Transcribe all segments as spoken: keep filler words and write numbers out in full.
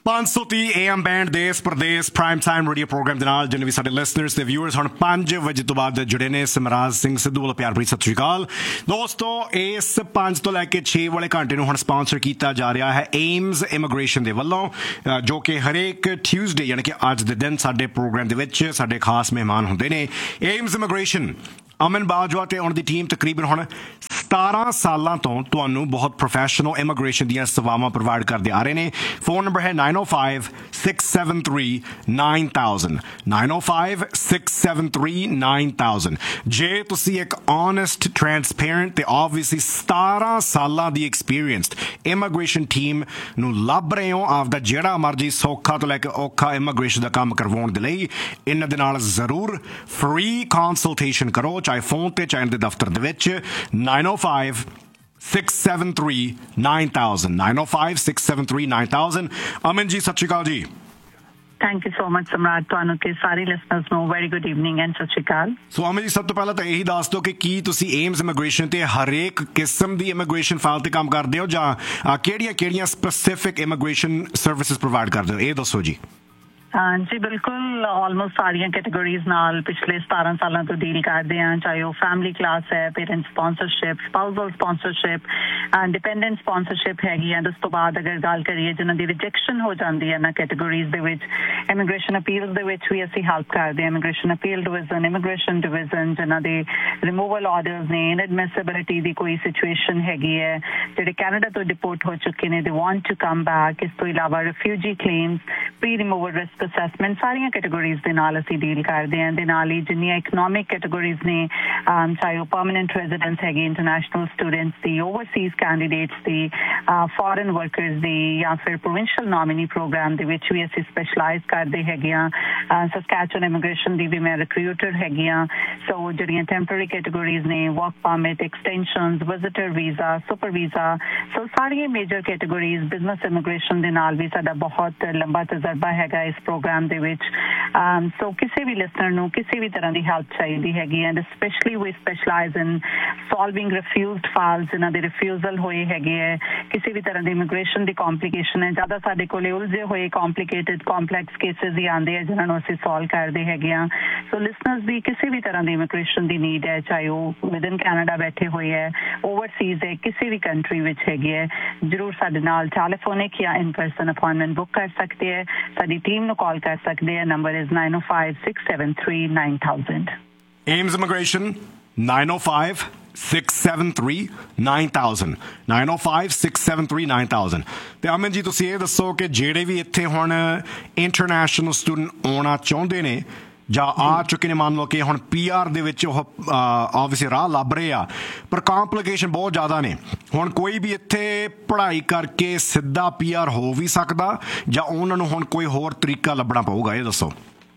पाँच सौ तीह ए एम बैंड देश प्रदेश प्राइम टाइम रेडियो प्रोग्राम ਦੇ ਨਾਲ ਜਿੰਨੇ ਵੀ ਸਾਡੇ ਲਿਸਨਰਸ ਤੇ ਵਿਊਅਰਸ ਹੁਣ ਪੰਜ ਵਜੇ ਤੋਂ ਬਾਅਦ ਜੁੜੇ ਨੇ ਸਿਮਰਾਜ ਸਿੰਘ ਸਿੱਧੂ ਵੱਲੋਂ ਪਿਆਰ ਭਰੀ ਸਤਿ ਸ਼੍ਰੀ ਅਕਾਲ ਦੋਸਤੋ। ਇਸ ਪੰਜ ਤੋਂ ਲੈ ਕੇ ਛੇ ਵਾਲੇ ਘੰਟੇ ਨੂੰ ਹੁਣ ਸਪਾਂਸਰ ਕੀਤਾ ਜਾ ਰਿਹਾ ਹੈ ਏਮਜ਼ ਇਮੀਗ੍ਰੇਸ਼ਨ ਦੇ ਵੱਲੋਂ, ਜੋ ਕਿ ਹਰੇਕ ਟਿਊਜ਼ਡੇ ਯਾਨੀ ਕਿ ਅੱਜ ਦੇ ਦਿਨ ਸਾਡੇ ਪ੍ਰੋਗਰਾਮ ਦੇ ਵਿੱਚ ਸਾਡੇ ਖਾਸ ਮਹਿਮਾਨ ਹੁੰਦੇ ਨੇ। ਏਮਜ਼ ਇਮੀਗ੍ਰੇਸ਼ਨ ਅਮਨ ਬਾਜਵਾ ਤੇ ਉਹਨਾਂ ਦੀ ਟੀਮ ਤਕਰੀਬਨ ਹੁਣ ਸਤਾਰਾਂ ਸਾਲਾਂ ਤੋਂ ਤੁਹਾਨੂੰ ਬਹੁਤ ਪ੍ਰੋਫੈਸ਼ਨਲ ਇਮੀਗ੍ਰੇਸ਼ਨ ਦੀਆਂ ਸੇਵਾਵਾਂ ਪ੍ਰੋਵਾਈਡ ਕਰਦੇ ਆ ਰਹੇ ਨੇ। ਫੋਨ ਨੰਬਰ ਹੈ ਨਾਈਨ ਓ five six seven three nine thousand nine ਓ five six seven three nine thousand. ਜੇ ਤੁਸੀਂ ਇੱਕ ਓਨੈਸਟ ਟਰਾਂਸਪੇਰੈਂਟ ਤੇ ਓਬਵੀਅਸਲੀ ਸਤਾਰਾਂ ਸਾਲਾਂ ਦੀ ਐਕਸਪੀਰੀਅੰਸਡ ਇਮੀਗ੍ਰੇਸ਼ਨ ਟੀਮ ਨੂੰ ਲੱਭ ਰਹੇ ਹੋ ਆਪਦਾ ਜਿਹੜਾ ਮਰਜ਼ੀ ਸੌਖਾ ਤੋਂ ਲੈ ਕੇ ਔਖਾ ਇਮੀਗ੍ਰੇਸ਼ਨ ਦਾ ਕੰਮ ਕਰਵਾਉਣ ਦੇ ਲਈ, ਇਹਨਾਂ ਦੇ ਨਾਲ ਜ਼ਰੂਰ ਫ੍ਰੀ ਕੰਸਲਟੇਸ਼ਨ ਕਰੋ, ਚਾਹੇ ਫੋਨ ਤੇ ਚਾਹੇ ਦੇ ਦਫ਼ਤਰ ਦੇ ਵਿੱਚ। ਨਾਈਨ ਓ five six seven three nine thousand nine ਓ five six seven three nine thousand. Aman ji ਸਤਿ ਸ਼੍ਰੀ ਅਕਾਲ ਜੀ। ਥੈਂਕ ਯੂ ਸੋ ਮਚ ਸਮਰਾਟ, ਤੁਹਾਨੂੰ ਤੇ ਸਾਰੇ ਲਿਸਨਰਸ ਨੂੰ ਵੈਰੀ ਗੁੱਡ ਈਵਨਿੰਗ ਐਂਡ ਸਤਿ ਸ਼੍ਰੀ ਅਕਾਲ। ਸੋ ਅਮਨ ਜੀ ਸਭ ਤੋਂ ਪਹਿਲਾਂ ਤਾਂ ਇਹੀ ਦੱਸ ਦਿਓ ਕਿ ਕੀ ਤੁਸੀਂ ਏਮਜ਼ ਇਮੀਗ੍ਰੇਸ਼ਨ ਤੇ ਹਰੇਕ ਕਿਸਮ ਦੀ ਇਮੀਗ੍ਰੇਸ਼ਨ ਫਾਈਲ ਤੇ ਕੰਮ ਕਰਦੇ ਹੋ ਜਾਂ ਕਿਹੜੀਆਂ ਕਿਹੜੀਆਂ ਸਪੈਸੀਫਿਕ ਇਮੀਗ੍ਰੇਸ਼ਨ ਸਰਵਿਸਿਜ਼ ਪ੍ਰੋਵਾਈਡ ਕਰਦੇ ਹੋ, ਇਹ ਦੱਸੋ ਜੀ। ਜੀ ਬਿਲਕੁਲ, ਆਲਮੋਸਟ ਸਾਰੀਆਂ ਕੈਟੇਗਰੀਜ਼ ਨਾਲ ਪਿਛਲੇ ਸਤਾਰਾਂ ਸਾਲਾਂ ਤੋਂ ਡੀਲ ਕਰਦੇ ਹਾਂ, ਚਾਹੇ ਉਹ ਫੈਮਿਲੀ ਕਲਾਸ ਹੈ, parent sponsorship, spousal sponsorship, dependent sponsorship ਹੈਗੀ ਹੈ। ਉਸ ਤੋਂ ਬਾਅਦ ਅਗਰ ਗੱਲ ਕਰੀਏ ਜਿਨ੍ਹਾਂ ਦੀ ਰਿਜੈਕਸ਼ਨ ਹੋ ਜਾਂਦੀ ਹੈ ਨਾ ਕੈਟੇਗਰੀਜ਼ ਦੇ ਵਿੱਚ, ਇਮੀਗ੍ਰੇਸ਼ਨ ਅਪੀਲਸ ਦੇ ਵਿੱਚ ਵੀ ਅਸੀਂ ਹੈਲਪ ਕਰਦੇ ਹਾਂ। Immigration appeal division, immigration division ਜਿਨ੍ਹਾਂ ਦੇ ਰਿਮੂਵਲ ਆਰਡਰਸ ਨੇ, ਇਨਐਡਮਿਸਿਬਿਲਿਟੀ ਦੀ ਕੋਈ ਸਿਚੁਏਸ਼ਨ ਹੈਗੀ ਹੈ, ਜਿਹੜੇ ਕੈਨੇਡਾ ਤੋਂ ਡਿਪੋਰਟ ਹੋ ਚੁੱਕੇ ਨੇ, they want to come back. ਇਸ ਤੋਂ ਇਲਾਵਾ refugee claims, pre removal risk assessment, ਸਾਰੀਆਂ ਕੈਟੇਗਰੀਜ਼ ਦੇ ਨਾਲ ਅਸੀਂ ਡੀਲ ਕਰਦੇ ਹਾਂ। ਦੇ ਨਾਲ ਹੀ ਜਿੰਨੀਆਂ ਇਕਨੋਮਿਕ ਕੈਟੇਗਰੀਜ਼ ਨੇ, ਚਾਹੇ ਉਹ ਪਰਮਾਨੈਂਟ ਰੈਜ਼ੀਡੈਂਸ ਹੈਗੀ, ਇੰਟਰਨੈਸ਼ਨਲ ਸਟੂਡੈਂਟਸ ਦੀ, ਓਵਰਸੀਜ਼ ਕੈਂਡੀਡੇਟਸ ਦੀ, ਫੋਰਨ ਵਰਕਰਸ ਦੀ, ਜਾਂ ਫਿਰ ਪ੍ਰੋਵਿੰਸ਼ੀਅਲ ਨੋਮੀਨੀ ਪ੍ਰੋਗਰਾਮ ਦੇ ਵਿੱਚ ਵੀ ਅਸੀਂ ਸਪੈਸ਼ਲਾਈਜ਼ ਕਰਦੇ ਹੈਗੇ ਹਾਂ। ਸਸਕੈਚੁਅਨ ਇਮੀਗ੍ਰੇਸ਼ਨ ਦੀ ਵੀ ਮੈਂ ਰਿਕਰੂਟਰ ਹੈਗੀ ਹਾਂ। ਸੋ ਜਿਹੜੀਆਂ ਟੈਂਪਰੇਰੀ ਕੈਟੇਗਰੀਜ਼ ਨੇ, work permit, extensions, visitor visa, super visa, ਸੋ ਸਾਰੀਆਂ ਮੇਜਰ ਕੈਟੇਗਰੀਜ਼। ਬਿਜ਼ਨਸ ਇਮੀਗ੍ਰੇਸ਼ਨ ਦੇ ਨਾਲ ਵੀ ਸਾਡਾ ਬਹੁਤ ਲੰਬਾ ਤਜਰਬਾ ਹੈਗਾ ਇਸ ਪ੍ਰੋਗਰਾਮ ਦੇ ਵਿੱਚ। ਸੋ ਕਿਸੇ ਵੀ ਲਿਸਨਰ ਨੂੰ ਕਿਸੇ ਵੀ ਤਰ੍ਹਾਂ ਦੀ ਹੈਲਪ ਚਾਹੀਦੀ ਹੈਗੀ and specially we specialise in solving refused files, ਜਿਨ੍ਹਾਂ ਦੇ ਰਿਫਿਊਜ਼ਲ ਹੋਏ ਹੈਗੇ ਹੈ, ਕਿਸੇ ਵੀ ਤਰ੍ਹਾਂ ਦੀ ਇਮੀਗ੍ਰੇਸ਼ਨ ਦੀ ਕੰਪਲੀਕੇਸ਼ਨ ਹੈ। ਜ਼ਿਆਦਾ ਸਾਡੇ ਕੋਲੇ ਉਲਝੇ ਹੋਏ ਕੰਪਲੀਕੇਟਡ ਕੰਪਲੈਕਸ ਕੇਸਿਸ ਹੀ ਆਉਂਦੇ ਆ ਜਿਨ੍ਹਾਂ ਨੂੰ ਅਸੀਂ ਸੋਲਵ ਕਰਦੇ ਹੈਗੇ ਹਾਂ। ਸੋ ਲਿਸਨਰਸ ਦੀ ਕਿਸੇ ਵੀ ਤਰ੍ਹਾਂ ਦੀ ਇਮੀਗ੍ਰੇਸ਼ਨ ਦੀ ਨੀਡ ਹੈ, ਚਾਹੇ ਉਹ ਵਿਦਨ ਕੈਨੇਡਾ ਬੈਠੇ ਹੋਏ ਹੈ, ਓਵਰਸੀਜ਼ ਹੈ, ਕਿਸੇ ਵੀ ਕੰਟਰੀ ਵਿੱਚ ਹੈਗੇ ਹੈ, ਜ਼ਰੂਰ ਸਾਡੇ ਨਾਲ ਟੈਲੀਫੋਨਿਕ ਜਾਂ ਇਨ ਪਰਸਨ ਅਪਾਇੰਟਮੈਂਟ ਬੁੱਕ ਕਰ ਸਕਦੇ ਹੈ। ਸਾਡੀ ਟੀਮ ਨੂੰ ਕਾਲ ਕਰ ਸਕਦੇ ਹੈ। Number is nine O five six seven three nine thousand. AIIMS immigration nine O five six seven three nine thousand nine O five six seven three nine thousand. ਅਤੇ ਅਮਨ ਜੀ ਤੁਸੀਂ ਇਹ ਦੱਸੋ ਕਿ ਜਿਹੜੇ ਵੀ ਇੱਥੇ ਹੁਣ ਇੰਟਰਨੈਸ਼ਨਲ ਸਟੂਡੈਂਟ ਆਉਣਾ ਚਾਹੁੰਦੇ ਨੇ ਜਾਂ ਆ ਚੁੱਕੇ ਨੇ, ਮੰਨ ਲਓ ਕਿ ਹੁਣ ਪੀ ਆਰ ਦੇ ਵਿੱਚ ਉਹ ਓਬਵੀਅਸਲੀ ਰਾਹ ਲੱਭ ਰਹੇ ਆ, ਪਰ ਕੰਪਲੀਕੇਸ਼ਨ ਬਹੁਤ ਜ਼ਿਆਦਾ ਨੇ। ਹੁਣ ਕੋਈ ਵੀ ਇੱਥੇ ਪੜ੍ਹਾਈ ਕਰਕੇ ਸਿੱਧਾ ਪੀ ਆਰ ਹੋ ਵੀ ਸਕਦਾ ਜਾਂ ਉਹਨਾਂ ਨੂੰ ਹੁਣ ਕੋਈ ਹੋਰ ਤਰੀਕਾ ਲੱਭਣਾ ਪਊਗਾ, ਇਹ ਦੱਸੋ।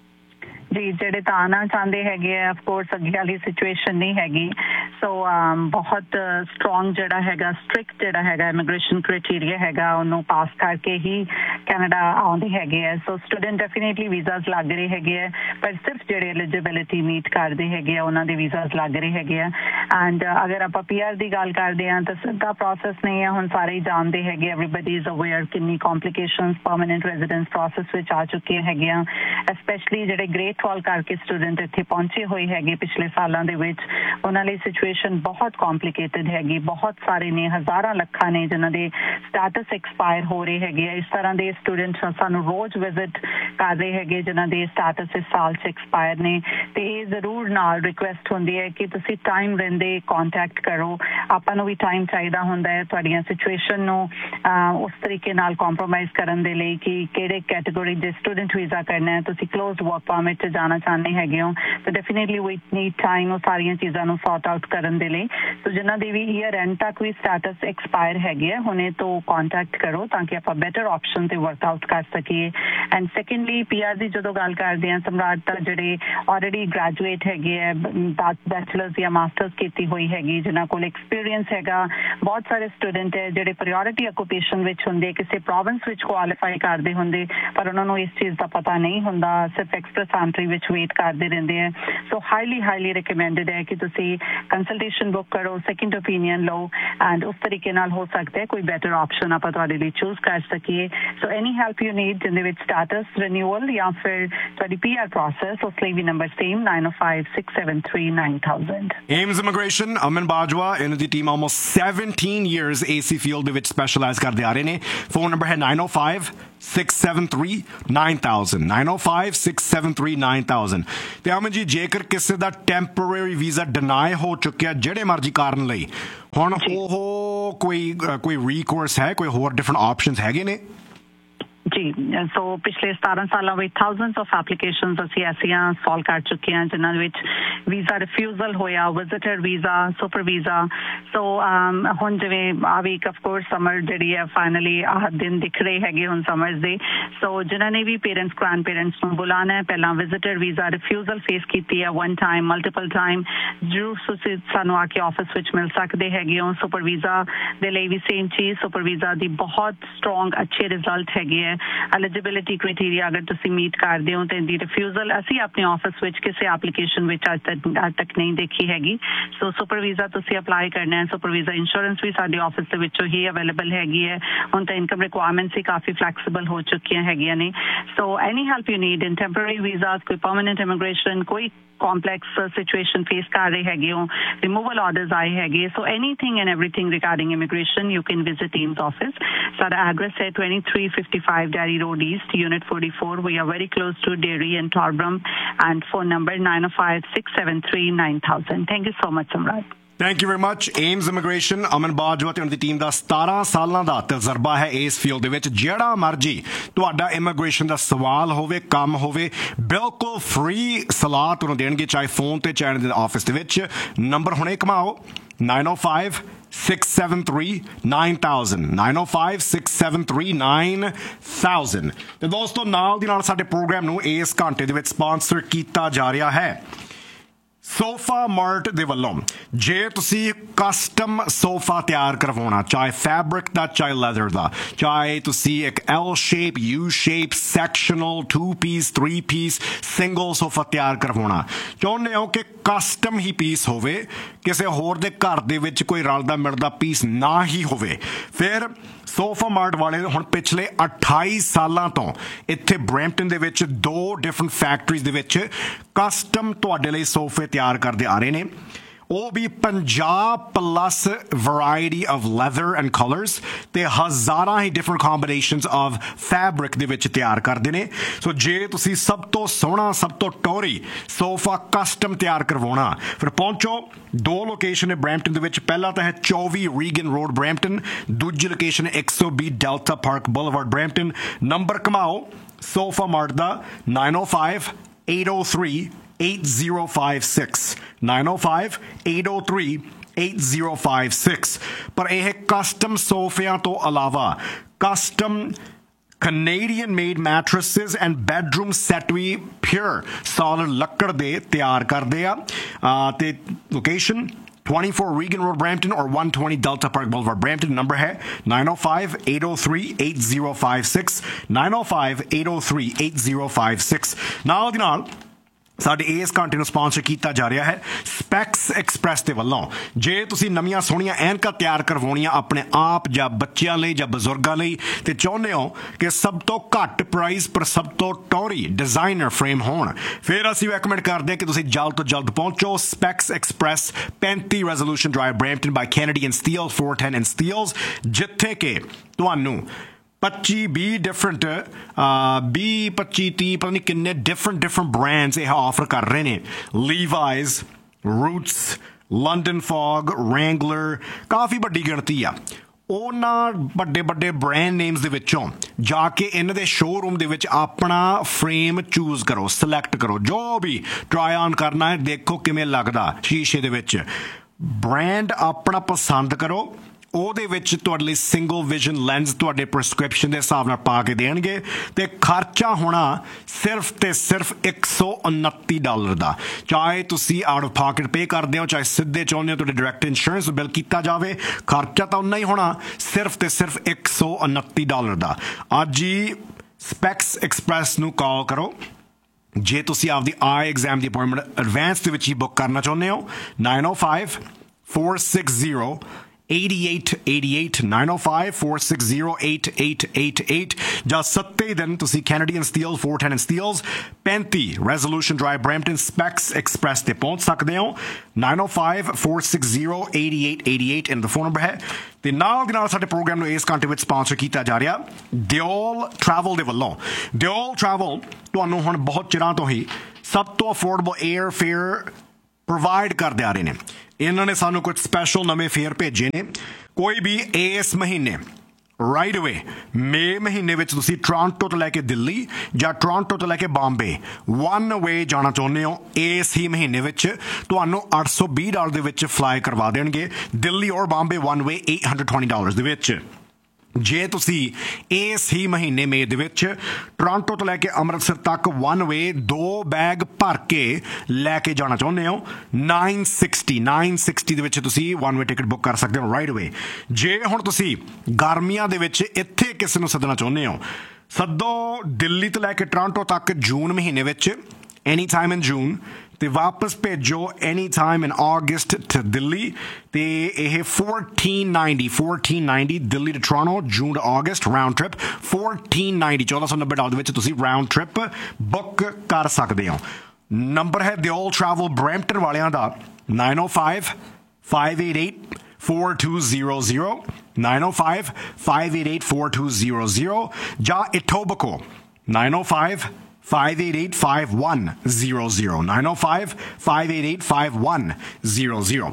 ਜੀ ਜਿਹੜੇ ਤਾਂ ਆਉਣਾ ਚਾਹੁੰਦੇ ਹੈਗੇ ਆ, ਅਫਕੋਰਸ ਅੱਗੇ ਵਾਲੀ ਸਿਚੁਏਸ਼ਨ ਨਹੀਂ ਹੈਗੀ। ਸੋ ਬਹੁਤ ਸਟਰੋਂਗ ਜਿਹੜਾ ਹੈਗਾ, ਸਟ੍ਰਿਕਟ ਜਿਹੜਾ ਹੈਗਾ ਇਮੀਗ੍ਰੇਸ਼ਨ ਕ੍ਰਾਈਟੇਰੀਆ ਹੈਗਾ, ਉਹਨੂੰ ਪਾਸ ਕਰਕੇ ਹੀ ਕੈਨੇਡਾ ਆਉਂਦੇ ਹੈਗੇ ਆ। ਸੋ ਸਟੂਡੈਂਟ ਡੈਫੀਨੇਟਲੀ ਵੀਜ਼ਾਸ ਲੱਗ ਰਹੇ ਹੈਗੇ ਆ, ਪਰ ਸਿਰਫ ਜਿਹੜੇ ਐਲੀਜੀਬਿਲਿਟੀ ਮੀਟ ਕਰਦੇ ਹੈਗੇ ਆ ਉਹਨਾਂ ਦੇ ਵੀਜ਼ਾਸ ਲੱਗ ਰਹੇ ਹੈਗੇ ਆ। ਐਂਡ ਅਗਰ ਆਪਾਂ ਪੀ ਆਰ ਦੀ ਗੱਲ ਕਰਦੇ ਹਾਂ ਤਾਂ ਸਿੱਧਾ ਪ੍ਰੋਸੈਸ ਨਹੀਂ ਹੈ। ਹੁਣ ਸਾਰੇ ਹੀ ਜਾਣਦੇ ਹੈਗੇ, ਐਵਰੀਬਡੀ ਇਜ਼ ਅਵੇਅਰ ਕਿੰਨੀ ਕੰਪਲੀਕੇਸ਼ਨਸ ਪਰਮਾਨੈਂਟ ਰੈਜ਼ੀਡੈਂਸ ਪ੍ਰੋਸੈਸ ਵਿੱਚ ਆ ਚੁੱਕੀਆਂ ਹੈਗੀਆਂ। ਸਪੈਸ਼ਲੀ ਜਿਹੜੇ ਗ੍ਰੇਟ ਫਾਲ ਕਰਕੇ ਸਟੂਡੈਂਟ ਇੱਥੇ ਪਹੁੰਚੇ ਹੋਏ ਹੈਗੇ ਪਿਛਲੇ ਸਾਲਾਂ ਦੇ ਵਿੱਚ, ਉਹਨਾਂ ਲਈ ਸਿਚੁਏਸ਼ਨ ਬਹੁਤ ਕੰਪਲੀਕੇਟਡ ਹੈਗੀ। ਬਹੁਤ ਸਾਰੇ ਨੇ, ਹਜ਼ਾਰਾਂ ਲੱਖਾਂ ਨੇ ਜਿਨ੍ਹਾਂ ਦੇ ਸਟੇਟਸ ਐਕਸਪਾਇਰ ਹੋ ਰਹੇ ਹੈਗੇ ਆ। ਇਸ ਤਰ੍ਹਾਂ ਦੇ ਸਟੂਡੈਂਟ ਸਾਨੂੰ ਰੋਜ਼ ਵਿਜ਼ਿਟ ਕਰ ਰਹੇ ਹੈਗੇ ਜਿਨ੍ਹਾਂ ਦੇ ਸਟੇਟਸ ਇਸ ਸਾਲ 'ਚ ਐਕਸਪਾਇਰ ਨੇ। ਅਤੇ ਇਹ ਜ਼ਰੂਰ ਨਾਲ ਰਿਕੁਐਸਟ ਹੁੰਦੀ ਹੈ ਕਿ ਤੁਸੀਂ ਟਾਈਮ ਰਹਿੰਦੇ ਕੰਟੈਕਟ ਕਰੋ। ਆਪਾਂ ਨੂੰ ਵੀ ਟਾਈਮ ਚਾਹੀਦਾ ਹੁੰਦਾ ਹੈ ਤੁਹਾਡੀਆਂ ਸਿਚੁਏਸ਼ਨ ਨੂੰ ਉਸ ਤਰੀਕੇ ਨਾਲ ਕੰਪਰੋਮਾਈਜ਼ ਕਰਨ ਦੇ ਲਈ ਕਿ ਕਿਹੜੇ ਕੈਟੇਗਰੀ ਦੇ ਸਟੂਡੈਂਟ ਵੀਜ਼ਾ ਕਰਨਾ ਹੈ। ਤੁਸੀਂ ਕਲੋਜ਼ਡ ਵਰਕ ਪਰਮਿਟ 'ਚ ਜਾਣਾ ਚਾਹੁੰਦੇ ਹੈਗੇ ਹੋ ਤਾਂ ਡੈਫੀਨੇਟਲੀ ਵੀ ਨੀਡ ਟਾਈਮ ਉਹ ਸਾਰੀਆਂ ਚੀਜ਼ਾਂ ਨੂੰ ਸੌਟ ਆਊਟ ਕਰਨ ਦੇ ਲਈ। ਸੋ ਜਿਨ੍ਹਾਂ ਦੀ ਵੀ ਈਅਰ ਐਂਡ ਤੱਕ ਵੀ ਸਟੇਟਸ ਐਕਸਪਾਇਰ ਹੈਗੇ ਆ, ਹੁਣੇ ਤੋਂ ਕੰਟੈਕਟ ਕਰੋ ਤਾਂ ਕਿ ਆਪਾਂ ਬੈਟਰ ਆਪਸ਼ਨ ਤੇ ਵਰਕ ਆਊਟ ਕਰ ਸਕੀਏ। ਐਂਡ ਸੈਕੰਡਲੀ ਪੀ ਆਰ ਦੀ ਜਦੋਂ ਗੱਲ ਕਰਦੇ ਹਾਂ ਸਮਰਾਟ, ਤਾਂ ਜਿਹੜੇ ਆਲਰੇਡੀ ਗ੍ਰੈਜੂਏਟ ਹੈਗੇ ਆ, ਬੈਚਲਰਸ ਜਾਂ ਮਾਸਟਰਸ ਕੀਤੀ ਹੋਈ ਹੈਗੀ, ਜਿਨ੍ਹਾਂ ਕੋਲ ਐਕਸਪੀਰੀਅੰਸ ਹੈਗਾ। ਬਹੁਤ ਸਾਰੇ ਸਟੂਡੈਂਟ ਹੈ ਜਿਹੜੇ ਪ੍ਰਾਇਓਰਿਟੀ ਆਕੂਪੇਸ਼ਨ ਵਿੱਚ ਹੁੰਦੇ, ਕਿਸੇ ਪ੍ਰੋਵਿੰਸ ਵਿੱਚ ਕੁਆਲੀਫਾਈ ਕਰਦੇ ਹੁੰਦੇ, ਪਰ ਉਹਨਾਂ ਨੂੰ ਇਸ ਚੀਜ਼ ਦਾ ਪਤਾ ਨਹੀਂ ਹੁੰਦਾ, ਸਿਰਫ ਐਕਸਪ੍ਰੈਸ ਐਂਟਰੀ ਵਿੱਚ ਵੇਟ ਕਰਦੇ ਰਹਿੰਦੇ ਆ। ਸੋ ਹਾਈਲੀ ਹਾਈਲੀ ਰਿਕਮੈਂਡਡ ਹੈ ਕਿ ਤੁਸੀਂ ਕੰਸਲਟੇਸ਼ਨ ਬੁੱਕ ਕਰੋ, ਸੈਕਿੰਡ ਓਪੀਨੀਅਨ ਲਓ ਐਂਡ ਉਸ ਤਰੀਕੇ ਨਾਲ ਹੋ ਸਕਦਾ ਹੈ ਕੋਈ ਬੈਟਰ ਆਪਸ਼ਨ ਆਪਾਂ ਤੁਹਾਡੇ ਲਈ ਚੂਜ਼ ਕਰ ਸਕੀਏ। ਸੋ ਐਨੀ ਹੈਲਪ ਯੂ ਨੀਡ ਜਿਹਦੇ ਵਿੱਚ ਸਟੇਟਸ ਰਿਨਿਊਅਲ ਜਾਂ ਫਿਰ ਤੁਹਾਡੀ ਪੀ ਆਰ ਪ੍ਰੋਸੈਸ, ਉਸ ਲਈ ਵੀ number same nine oh five six seven three nine thousand। AIIMS immigration, ਅਮਨ ਬਾਜਵਾ, ਇਹਨਾਂ ਦੀ team almost seventeen years AC field ਦੇ ਵਿੱਚ ਸਪੈਸ਼ਲਾਈਜ਼ ਕਰਦੇ ਆ ਰਹੇ ਨੇ। ਫੋਨ ਨੰਬਰ ਹੈ nine oh five six seven three nine thousand nine oh five six seven three nine thousand। ਤੇ ਅਮਨ ਜੀ, ਜੇਕਰ ਕਿਸੇ ਦਾ ਟੈਂਪਰੇਰੀ ਵੀਜ਼ਾ ਡਿਨਾਈ ਹੋ ਚੁੱਕਿਆ ਜਿਹੜੇ ਮਰਜ਼ੀ ਕਾਰਨ ਲਈ, ਹੁਣ ਉਹ ਕੋਈ ਕੋਈ ਰੀਕੋਰਸ ਹੈ, ਕੋਈ ਹੋਰ ਡਿਫਰੈਂਟ ਆਪਸ਼ਨਸ ਹੈਗੇ ਨੇ? ਜੀ, ਸੋ ਪਿਛਲੇ ਸਤਾਰਾਂ ਸਾਲਾਂ ਵਿੱਚ ਥਾਊਜ਼ੈਂਡਸ ਆਫ ਐਪਲੀਕੇਸ਼ਨਸ ਅਸੀਂ ਐਸੀਆਂ ਸੋਲਵ ਕਰ ਚੁੱਕੇ ਹਾਂ ਜਿਨ੍ਹਾਂ ਵਿੱਚ ਵੀਜ਼ਾ ਰਿਫਿਊਜ਼ਲ ਹੋਇਆ, ਵਿਜ਼ਿਟਰ ਵੀਜ਼ਾ, ਸੁਪਰ ਵੀਜ਼ਾ। ਸੋ ਹੁਣ ਜਿਵੇਂ ਆ ਵੀਕ ਆਫ ਕੋਰਸ ਸਮਰ ਜਿਹੜੀ ਹੈ ਫਾਈਨਲੀ ਆਹ ਦਿਨ ਦਿਖ ਰਹੇ ਹੈਗੇ ਹੁਣ ਸਮਰਸ ਦੇ। ਸੋ ਜਿਨ੍ਹਾਂ ਨੇ ਵੀ ਪੇਰੈਂਟਸ ਗ੍ਰੈਂਡ ਪੇਰੈਂਟਸ ਨੂੰ ਬੁਲਾਉਣਾ ਹੈ, ਪਹਿਲਾਂ ਵਿਜ਼ਿਟਰ ਵੀਜ਼ਾ ਰਿਫਿਊਜ਼ਲ ਫੇਸ ਕੀਤੀ ਹੈ ਵਨ ਟਾਈਮ, ਮਲਟੀਪਲ ਟਾਈਮ, ਜ਼ਰੂਰ ਤੁਸੀਂ ਸਾਨੂੰ ਆ ਕੇ ਆਫਿਸ ਵਿੱਚ ਮਿਲ ਸਕਦੇ ਹੈਗੇ ਹੋ। ਸੁਪਰ ਵੀਜ਼ਾ ਦੇ ਲਈ ਵੀ ਸੇਮ ਚੀਜ਼, ਸੁਪਰ ਵੀਜ਼ਾ ਦੀ ਬਹੁਤ ਸਟਰੋਂਗ ਅੱਛੇ ਰਿਜ਼ਲਟ ਹੈਗੇ ਹੈ। ਐਲੀਜੀਬਿਲਿਟੀ ਕ੍ਰਾਈਟੇਰੀਆ ਅਗਰ ਤੁਸੀਂ ਮੀਟ ਕਰਦੇ ਹੋ ਤਾਂ ਇਹਦੀ ਰਿਫਿਊਜ਼ਲ ਅਸੀਂ ਆਪਣੇ ਆਫਿਸ ਵਿੱਚ ਕਿਸੇ ਐਪਲੀਕੇਸ਼ਨ ਵਿੱਚ ਅੱਜ ਤੱਕ ਅੱਜ ਤੱਕ ਨਹੀਂ ਦੇਖੀ ਹੈਗੀ। ਸੋ ਸੁਪਰ ਵੀਜ਼ਾ ਤੁਸੀਂ ਅਪਲਾਈ ਕਰਨਾ ਹੈ। ਸੁਪਰ ਵੀਜ਼ਾ ਇੰਸ਼ੋਰੈਂਸ ਵੀ ਸਾਡੇ ਆਫਿਸ ਦੇ ਵਿੱਚੋਂ ਹੀ ਅਵੇਲੇਬਲ ਹੈਗੀ ਹੈ। ਹੁਣ ਤਾਂ ਇਨਕਮ ਰਿਕੁਆਇਰਮੈਂਟਸ ਹੀ ਕਾਫੀ ਫਲੈਕਸੀਬਲ ਹੋ ਚੁੱਕੀਆਂ ਹੈਗੀਆਂ ਨੇ। ਸੋ ਐਨੀ help you need in temporary visas, ਕੋਈ ਪਰਮਾਨੈਂਟ ਇਮੀਗ੍ਰੇਸ਼ਨ, ਕੋਈ complex uh, situation face ਕਰ ਰਹੇ ਹੈਗੇ ਹੋ, removal orders ਆਏ ਹੈਗੇ, so anything and everything regarding immigration you can visit Team's office. ਸਾਡਾ address ਹੈ twenty-three fifty-five Dairy Road East, Unit forty-four. We are very close to Dairy and Torbram, and phone number nine oh five six seven three nine thousand. Thank you so much, Samrat. Thank you very much. AIIMS immigration, ਅਮਨ ਬਾਜਵਾ ਤੇ ਉਹਨਾਂ ਦੀ team ਦਾ ਸਤਾਰਾਂ ਸਾਲਾਂ ਦਾ ਤਜਰਬਾ ਹੈ ਇਸ field ਦੇ ਵਿੱਚ। ਜਿਹੜਾ ਮਰਜੀ ਤੁਹਾਡਾ ਇਮੀਗ੍ਰੇਸ਼ਨ ਦਾ ਸਵਾਲ ਹੋਵੇ, ਕੰਮ ਹੋਵੇ, ਬਿਲਕੁਲ ਫ੍ਰੀ ਸਲਾਹ ਤੁਹਾਨੂੰ ਦੇਣਗੇ, ਚਾਹੇ ਫੋਨ ਤੇ ਚਾਹੇ ਦੇ ਆਫਿਸ ਦੇ ਵਿੱਚ। ਨੰਬਰ ਹੁਣੇ ਘਮਾਓ nine oh five six seven three nine thousand nine oh five six seven three nine thousand। ਤੇ ਦੋਸਤੋ, ਨਾਲ ਦੀ ਨਾਲ ਸਾਡੇ ਪ੍ਰੋਗਰਾਮ ਨੂੰ ਇਸ ਘੰਟੇ ਦੇ ਵਿੱਚ ਸਪਾਂਸਰ ਕੀਤਾ ਜਾ ਰਿਹਾ ਹੈ ਸੋਫਾ ਮਾਰਟ ਦੇ ਵੱਲੋਂ। ਜੇ ਤੁਸੀਂ ਕਸਟਮ ਸੋਫਾ ਤਿਆਰ ਕਰਵਾਉਣਾ, ਚਾਹੇ ਫੈਬਰਿਕ ਦਾ ਚਾਹੇ ਲੈਦਰ ਦਾ, ਚਾਹੇ ਤੁਸੀਂ ਇੱਕ L shape, you shape, ਸੈਕਸ਼ਨਲ, two piece, three piece, single sofa ਤਿਆਰ ਕਰਵਾਉਣਾ ਚਾਹੁੰਦੇ ਹੋ ਕਿ ਕਸਟਮ ਹੀ ਪੀਸ ਹੋਵੇ, ਕਿਸੇ ਹੋਰ ਦੇ ਘਰ ਦੇ ਵਿੱਚ ਕੋਈ ਰਲਦਾ ਮਿਲਦਾ ਪੀਸ ਨਾ ਹੀ ਹੋਵੇ, ਫਿਰ ਸੋਫਾ ਮਾਰਟ ਵਾਲੇ ਹੁਣ ਪਿਛਲੇ ਅਠਾਈ ਸਾਲਾਂ ਤੋਂ ਇੱਥੇ ਬਰੈਂਪਟਨ ਦੇ ਵਿੱਚ ਦੋ ਡਿਫਰੈਂਟ ਫੈਕਟਰੀਜ਼ ਦੇ ਵਿੱਚ ਕਸਟਮ ਤੁਹਾਡੇ ਲਈ ਸੋਫੇ ਤਿਆਰ ਕਰਦੇ ਆ ਰਹੇ ਨੇ। ਉਹ ਵੀ ਪੰਜਾਹ plus variety of leather and colours ਤੇ ਹਜ਼ਾਰਾਂ ਹੀ ਡਿਫਰੈਂਟ ਕੰਬੀਨੇਸ਼ਨਸ ਆਫ ਫੈਬਰਿਕ ਦੇ ਵਿੱਚ ਤਿਆਰ ਕਰਦੇ ਨੇ। ਸੋ ਜੇ ਤੁਸੀਂ ਸਭ ਤੋਂ ਸੋਹਣਾ, ਸਭ ਤੋਂ ਟੌਰੀ ਸੋਫਾ ਕਸਟਮ ਤਿਆਰ ਕਰਵਾਉਣਾ, ਫਿਰ ਪਹੁੰਚੋ। ਦੋ ਲੋਕੇਸ਼ਨ ਹੈ ਬਰੈਂਪਟਨ ਦੇ ਵਿੱਚ। ਪਹਿਲਾ ਤਾਂ ਹੈ ਚੌਵੀ ਰੀਗਨ ਰੋਡ ਬਰੈਂਪਟਨ, ਦੂਜੀ ਲੋਕੇਸ਼ਨ ਇੱਕ ਸੌ ਵੀਹ delta park boulevard Brampton. Number ਘਮਾਓ sofa mart ਦਾ nine oh five eight oh three eight zero five six nine oh five eight oh three eight zero five six। ਪਰ ਇਹ custom ਸੋਫਿਆਂ ਤੋਂ ਇਲਾਵਾ custom Canadian made mattresses and bedroom set we pure solid ਲੱਕੜ ਦੇ ਤਿਆਰ ਕਰਦੇ ਆ। ਤੇ location twenty-four Regan Road Brampton or one twenty Delta Park Boulevard Brampton। number ਹੈ nine oh five eight oh three eight zero five six nine oh five eight oh three eight zero five six। ਨਾਲ ਦੀ ਨਾਲ ਸਾਡੇ ਇਸ ਘੰਟੇ ਨੂੰ sponsor ਕੀਤਾ ਜਾ ਰਿਹਾ ਹੈ ਸਪੈਕਸ ਐਕਸਪ੍ਰੈਸ ਦੇ ਵੱਲੋਂ। ਜੇ ਤੁਸੀਂ ਨਵੀਆਂ ਸੋਹਣੀਆਂ ਐਨਕਾਂ ਤਿਆਰ ਕਰਵਾਉਣੀਆਂ ਆਪਣੇ ਆਪ ਜਾਂ ਬੱਚਿਆਂ ਲਈ ਜਾਂ ਬਜ਼ੁਰਗਾਂ ਲਈ ਤੇ ਚਾਹੁੰਦੇ ਹੋ ਕਿ ਸਭ ਤੋਂ ਘੱਟ ਪ੍ਰਾਈਸ ਪਰ ਸਭ ਤੋਂ ਟੌਰੀ ਡਿਜ਼ਾਈਨਰ ਫਰੇਮ ਹੋਣ, ਫਿਰ ਅਸੀਂ ਰეკਮੈਂਡ ਕਰਦੇ ਹਾਂ ਕਿ ਤੁਸੀਂ ਜਲਦ ਤੋਂ ਜਲਦ ਪਹੁੰਚੋ ਸਪੈਕਸ ਐਕਸਪ੍ਰੈਸ ਪੈਂਤੀ resolution drive Brampton by Kennedy and steel four ten and Steeles, ਜਿੱਥੇ ਕਿ ਤੁਹਾਨੂੰ ਪੱਚੀ ਵੀਹ ਡਿਫਰੈਂਟ ਵੀਹ ਪੱਚੀ ਤੀਹ ਪਤਾ ਨਹੀਂ ਕਿੰਨੇ ਡਿਫਰੈਂਟ ਡਿਫਰੈਂਟ ਬ੍ਰਾਂਡਸ ਇਹ ਆਫਰ ਕਰ ਰਹੇ ਨੇ। ਲੀਵਾਈਜ਼, ਰੂਟਸ, ਲੰਡਨ ਫੌਗ, ਰੈਂਗਲਰ, ਕਾਫੀ ਵੱਡੀ ਗਿਣਤੀ ਆ। ਉਹਨਾਂ ਵੱਡੇ ਵੱਡੇ ਬ੍ਰਾਂਡ ਨੇਮਸ ਦੇ ਵਿੱਚੋਂ ਜਾ ਕੇ ਇਹਨਾਂ ਦੇ ਸ਼ੋਅਰੂਮ ਦੇ ਵਿੱਚ ਆਪਣਾ ਫਰੇਮ ਚੂਜ਼ ਕਰੋ, ਸਿਲੈਕਟ ਕਰੋ, ਜੋ ਵੀ ਟਰਾਈ ਆਨ ਕਰਨਾ ਹੈ, ਦੇਖੋ ਕਿਵੇਂ ਲੱਗਦਾ ਸ਼ੀਸ਼ੇ ਦੇ ਵਿੱਚ, ਬ੍ਰਾਂਡ ਆਪਣਾ ਪਸੰਦ ਕਰੋ। ਉਹਦੇ ਵਿੱਚ ਤੁਹਾਡੇ ਲਈ ਸਿੰਗਲ ਵਿਜ਼ਨ ਲੈਂਸ ਤੁਹਾਡੇ ਪ੍ਰਸਕ੍ਰਿਪਸ਼ਨ ਦੇ ਹਿਸਾਬ ਨਾਲ ਪਾ ਕੇ ਦੇਣਗੇ ਤੇ ਖਰਚਾ ਹੋਣਾ ਸਿਰਫ ਤੇ ਸਿਰਫ ਇੱਕ ਸੌ ਉਨੱਤੀ ਡਾਲਰ ਦਾ। ਚਾਹੇ ਤੁਸੀਂ ਆਊਟ ਆਫ ਪਾਕਟ ਪੇ ਕਰਦੇ ਹੋ, ਚਾਹੇ ਸਿੱਧੇ ਚਾਹੁੰਦੇ ਹੋ ਤੁਹਾਡੇ ਡਾਇਰੈਕਟ ਇੰਸ਼ੋਰੈਂਸ ਬਿੱਲ ਕੀਤਾ ਜਾਵੇ, ਖਰਚਾ ਤਾਂ ਉਨਾ ਹੀ ਹੋਣਾ, ਸਿਰਫ ਤੇ ਸਿਰਫ ਇੱਕ ਸੌ ਉਨੱਤੀ ਡਾਲਰ ਦਾ। ਅੱਜ ਹੀ ਸਪੈਕਸ ਐਕਸਪ੍ਰੈਸ ਨੂੰ ਕਾਲ ਕਰੋ ਜੇ ਤੁਸੀਂ ਆਪਦੀ ਆਈ ਐਗਜ਼ਾਮ ਦੀ ਅਪਾਇੰਟਮੈਂਟ ਐਡਵਾਂਸ ਦੇ ਵਿੱਚ ਹੀ ਬੁੱਕ ਕਰਨਾ ਚਾਹੁੰਦੇ ਹੋ nine oh five four six zero eighty-eight eighty-eight nine oh five four six zero eight eight eight eight ਜਾਂ ਸੱਤੇ ਦਿਨ ਤੁਸੀਂ Canadian Steel four ten and Steels thirty Resolution Drive Brampton Specs Express ਤੇ ਪਹੁੰਚ ਸਕਦੇ ਹੋ nine oh five four six zero eighty-eight eighty-eight ਇਹਨਾਂ ਦਾ phone number ਹੈ ਤੇ ਨਾਲ ਦੀ ਨਾਲ ਸਾਡੇ ਪ੍ਰੋਗਰਾਮ ਨੂੰ ਇਸ ਘੰਟੇ ਵਿੱਚ ਸਪਾਂਸਰ ਕੀਤਾ ਜਾ ਰਿਹਾ ਦਿਓਲ ਟਰੈਵਲ ਦੇ ਵੱਲੋਂ ਦਿਓਲ ਟਰੈਵਲ ਤੁਹਾਨੂੰ ਹੁਣ ਬਹੁਤ ਚਿਰਾਂ ਤੋਂ ਹੀ ਸਭ ਤੋਂ ਅਫੋਰਡੇਬਲ 에ਅਰ ਫੇਅਰ ਪ੍ਰੋਵਾਈਡ ਕਰਦੇ ਆ ਰਹੇ ਨੇ ਇਹਨਾਂ ਨੇ ਸਾਨੂੰ ਕੁਝ ਸਪੈਸ਼ਲ ਨਵੇਂ ਫੇਅਰ ਭੇਜੇ ਨੇ ਕੋਈ ਵੀ ਇਸ ਮਹੀਨੇ ਰਾਈਟ ਅਵੇ ਮਈ ਮਹੀਨੇ ਵਿੱਚ ਤੁਸੀਂ ਟੋਰਾਂਟੋ ਤੋਂ ਲੈ ਕੇ ਦਿੱਲੀ ਜਾਂ ਟੋਰਾਂਟੋ ਤੋਂ ਲੈ ਕੇ ਬੰਬੇ ਵਨ ਵੇ ਜਾਣਾ ਚਾਹੁੰਦੇ ਹੋ ਇਸ ਹੀ ਮਹੀਨੇ ਵਿੱਚ ਤੁਹਾਨੂੰ eight hundred twenty ਡਾਲਰ ਦੇ ਵਿੱਚ ਫਲਾਈ ਕਰਵਾ ਦੇਣਗੇ ਦਿੱਲੀ ਔਰ Bombay one way eight hundred twenty dollar ਦੇ ਵਿੱਚ ਜੇ ਤੁਸੀਂ ਇਸ ਹੀ ਮਹੀਨੇ ਮਈ ਦੇ ਵਿੱਚ ਟੋਰਾਂਟੋ ਤੋਂ ਲੈ ਕੇ ਅੰਮ੍ਰਿਤਸਰ ਤੱਕ ਵਨ ਵੇ ਦੋ ਬੈਗ ਭਰ ਕੇ ਲੈ ਕੇ ਜਾਣਾ ਚਾਹੁੰਦੇ ਹੋ nine sixty nine sixty ਦੇ ਵਿੱਚ ਤੁਸੀਂ ਵਨ ਵੇ ਟਿਕਟ ਬੁੱਕ ਕਰ ਸਕਦੇ ਹੋ ਰਾਈਟ ਅਵੇ ਜੇ ਹੁਣ ਤੁਸੀਂ ਗਰਮੀਆਂ ਦੇ ਵਿੱਚ ਇੱਥੇ ਕਿਸੇ ਨੂੰ ਸੱਦਣਾ ਚਾਹੁੰਦੇ ਹੋ ਸੱਦੋ ਦਿੱਲੀ ਤੋਂ ਲੈ ਕੇ ਟੋਰਾਂਟੋ ਤੱਕ ਜੂਨ ਮਹੀਨੇ ਵਿੱਚ ਐਨੀ ਟਾਈਮ ਇਨ ਜੂਨ ਤੇ ਵਾਪਸ ਭੇਜੋ any time in August to Delhi ਤੇ ਇਹ fourteen ninety fourteen ninety Delhi ਤੋਂ ਟੋਰਾਂਟੋ ਜੂਨ ਤੋਂ ਅਗਸਤ ਰਾਊਂਡ ਟ੍ਰਿਪ fourteen ninety ਚੌਦਾਂ ਸੌ ਨੱਬੇ ਡਾਲਰ ਦੇ ਵਿੱਚ ਤੁਸੀਂ ਰਾਊਂਡ ਟ੍ਰਿਪ ਬੁੱਕ ਕਰ ਸਕਦੇ ਹੋ ਨੰਬਰ ਹੈ ਦਿਓਲ ਟਰੈਵਲ ਬਰੈਂਪਟਨ ਵਾਲਿਆਂ ਦਾ nine oh five five eight eight four two zero zero nine oh five five eight eight four two zero zero ਜਾਂ Etobicoke nine oh five five eight eight five one zero zero nine oh five five eight eight five one zero zero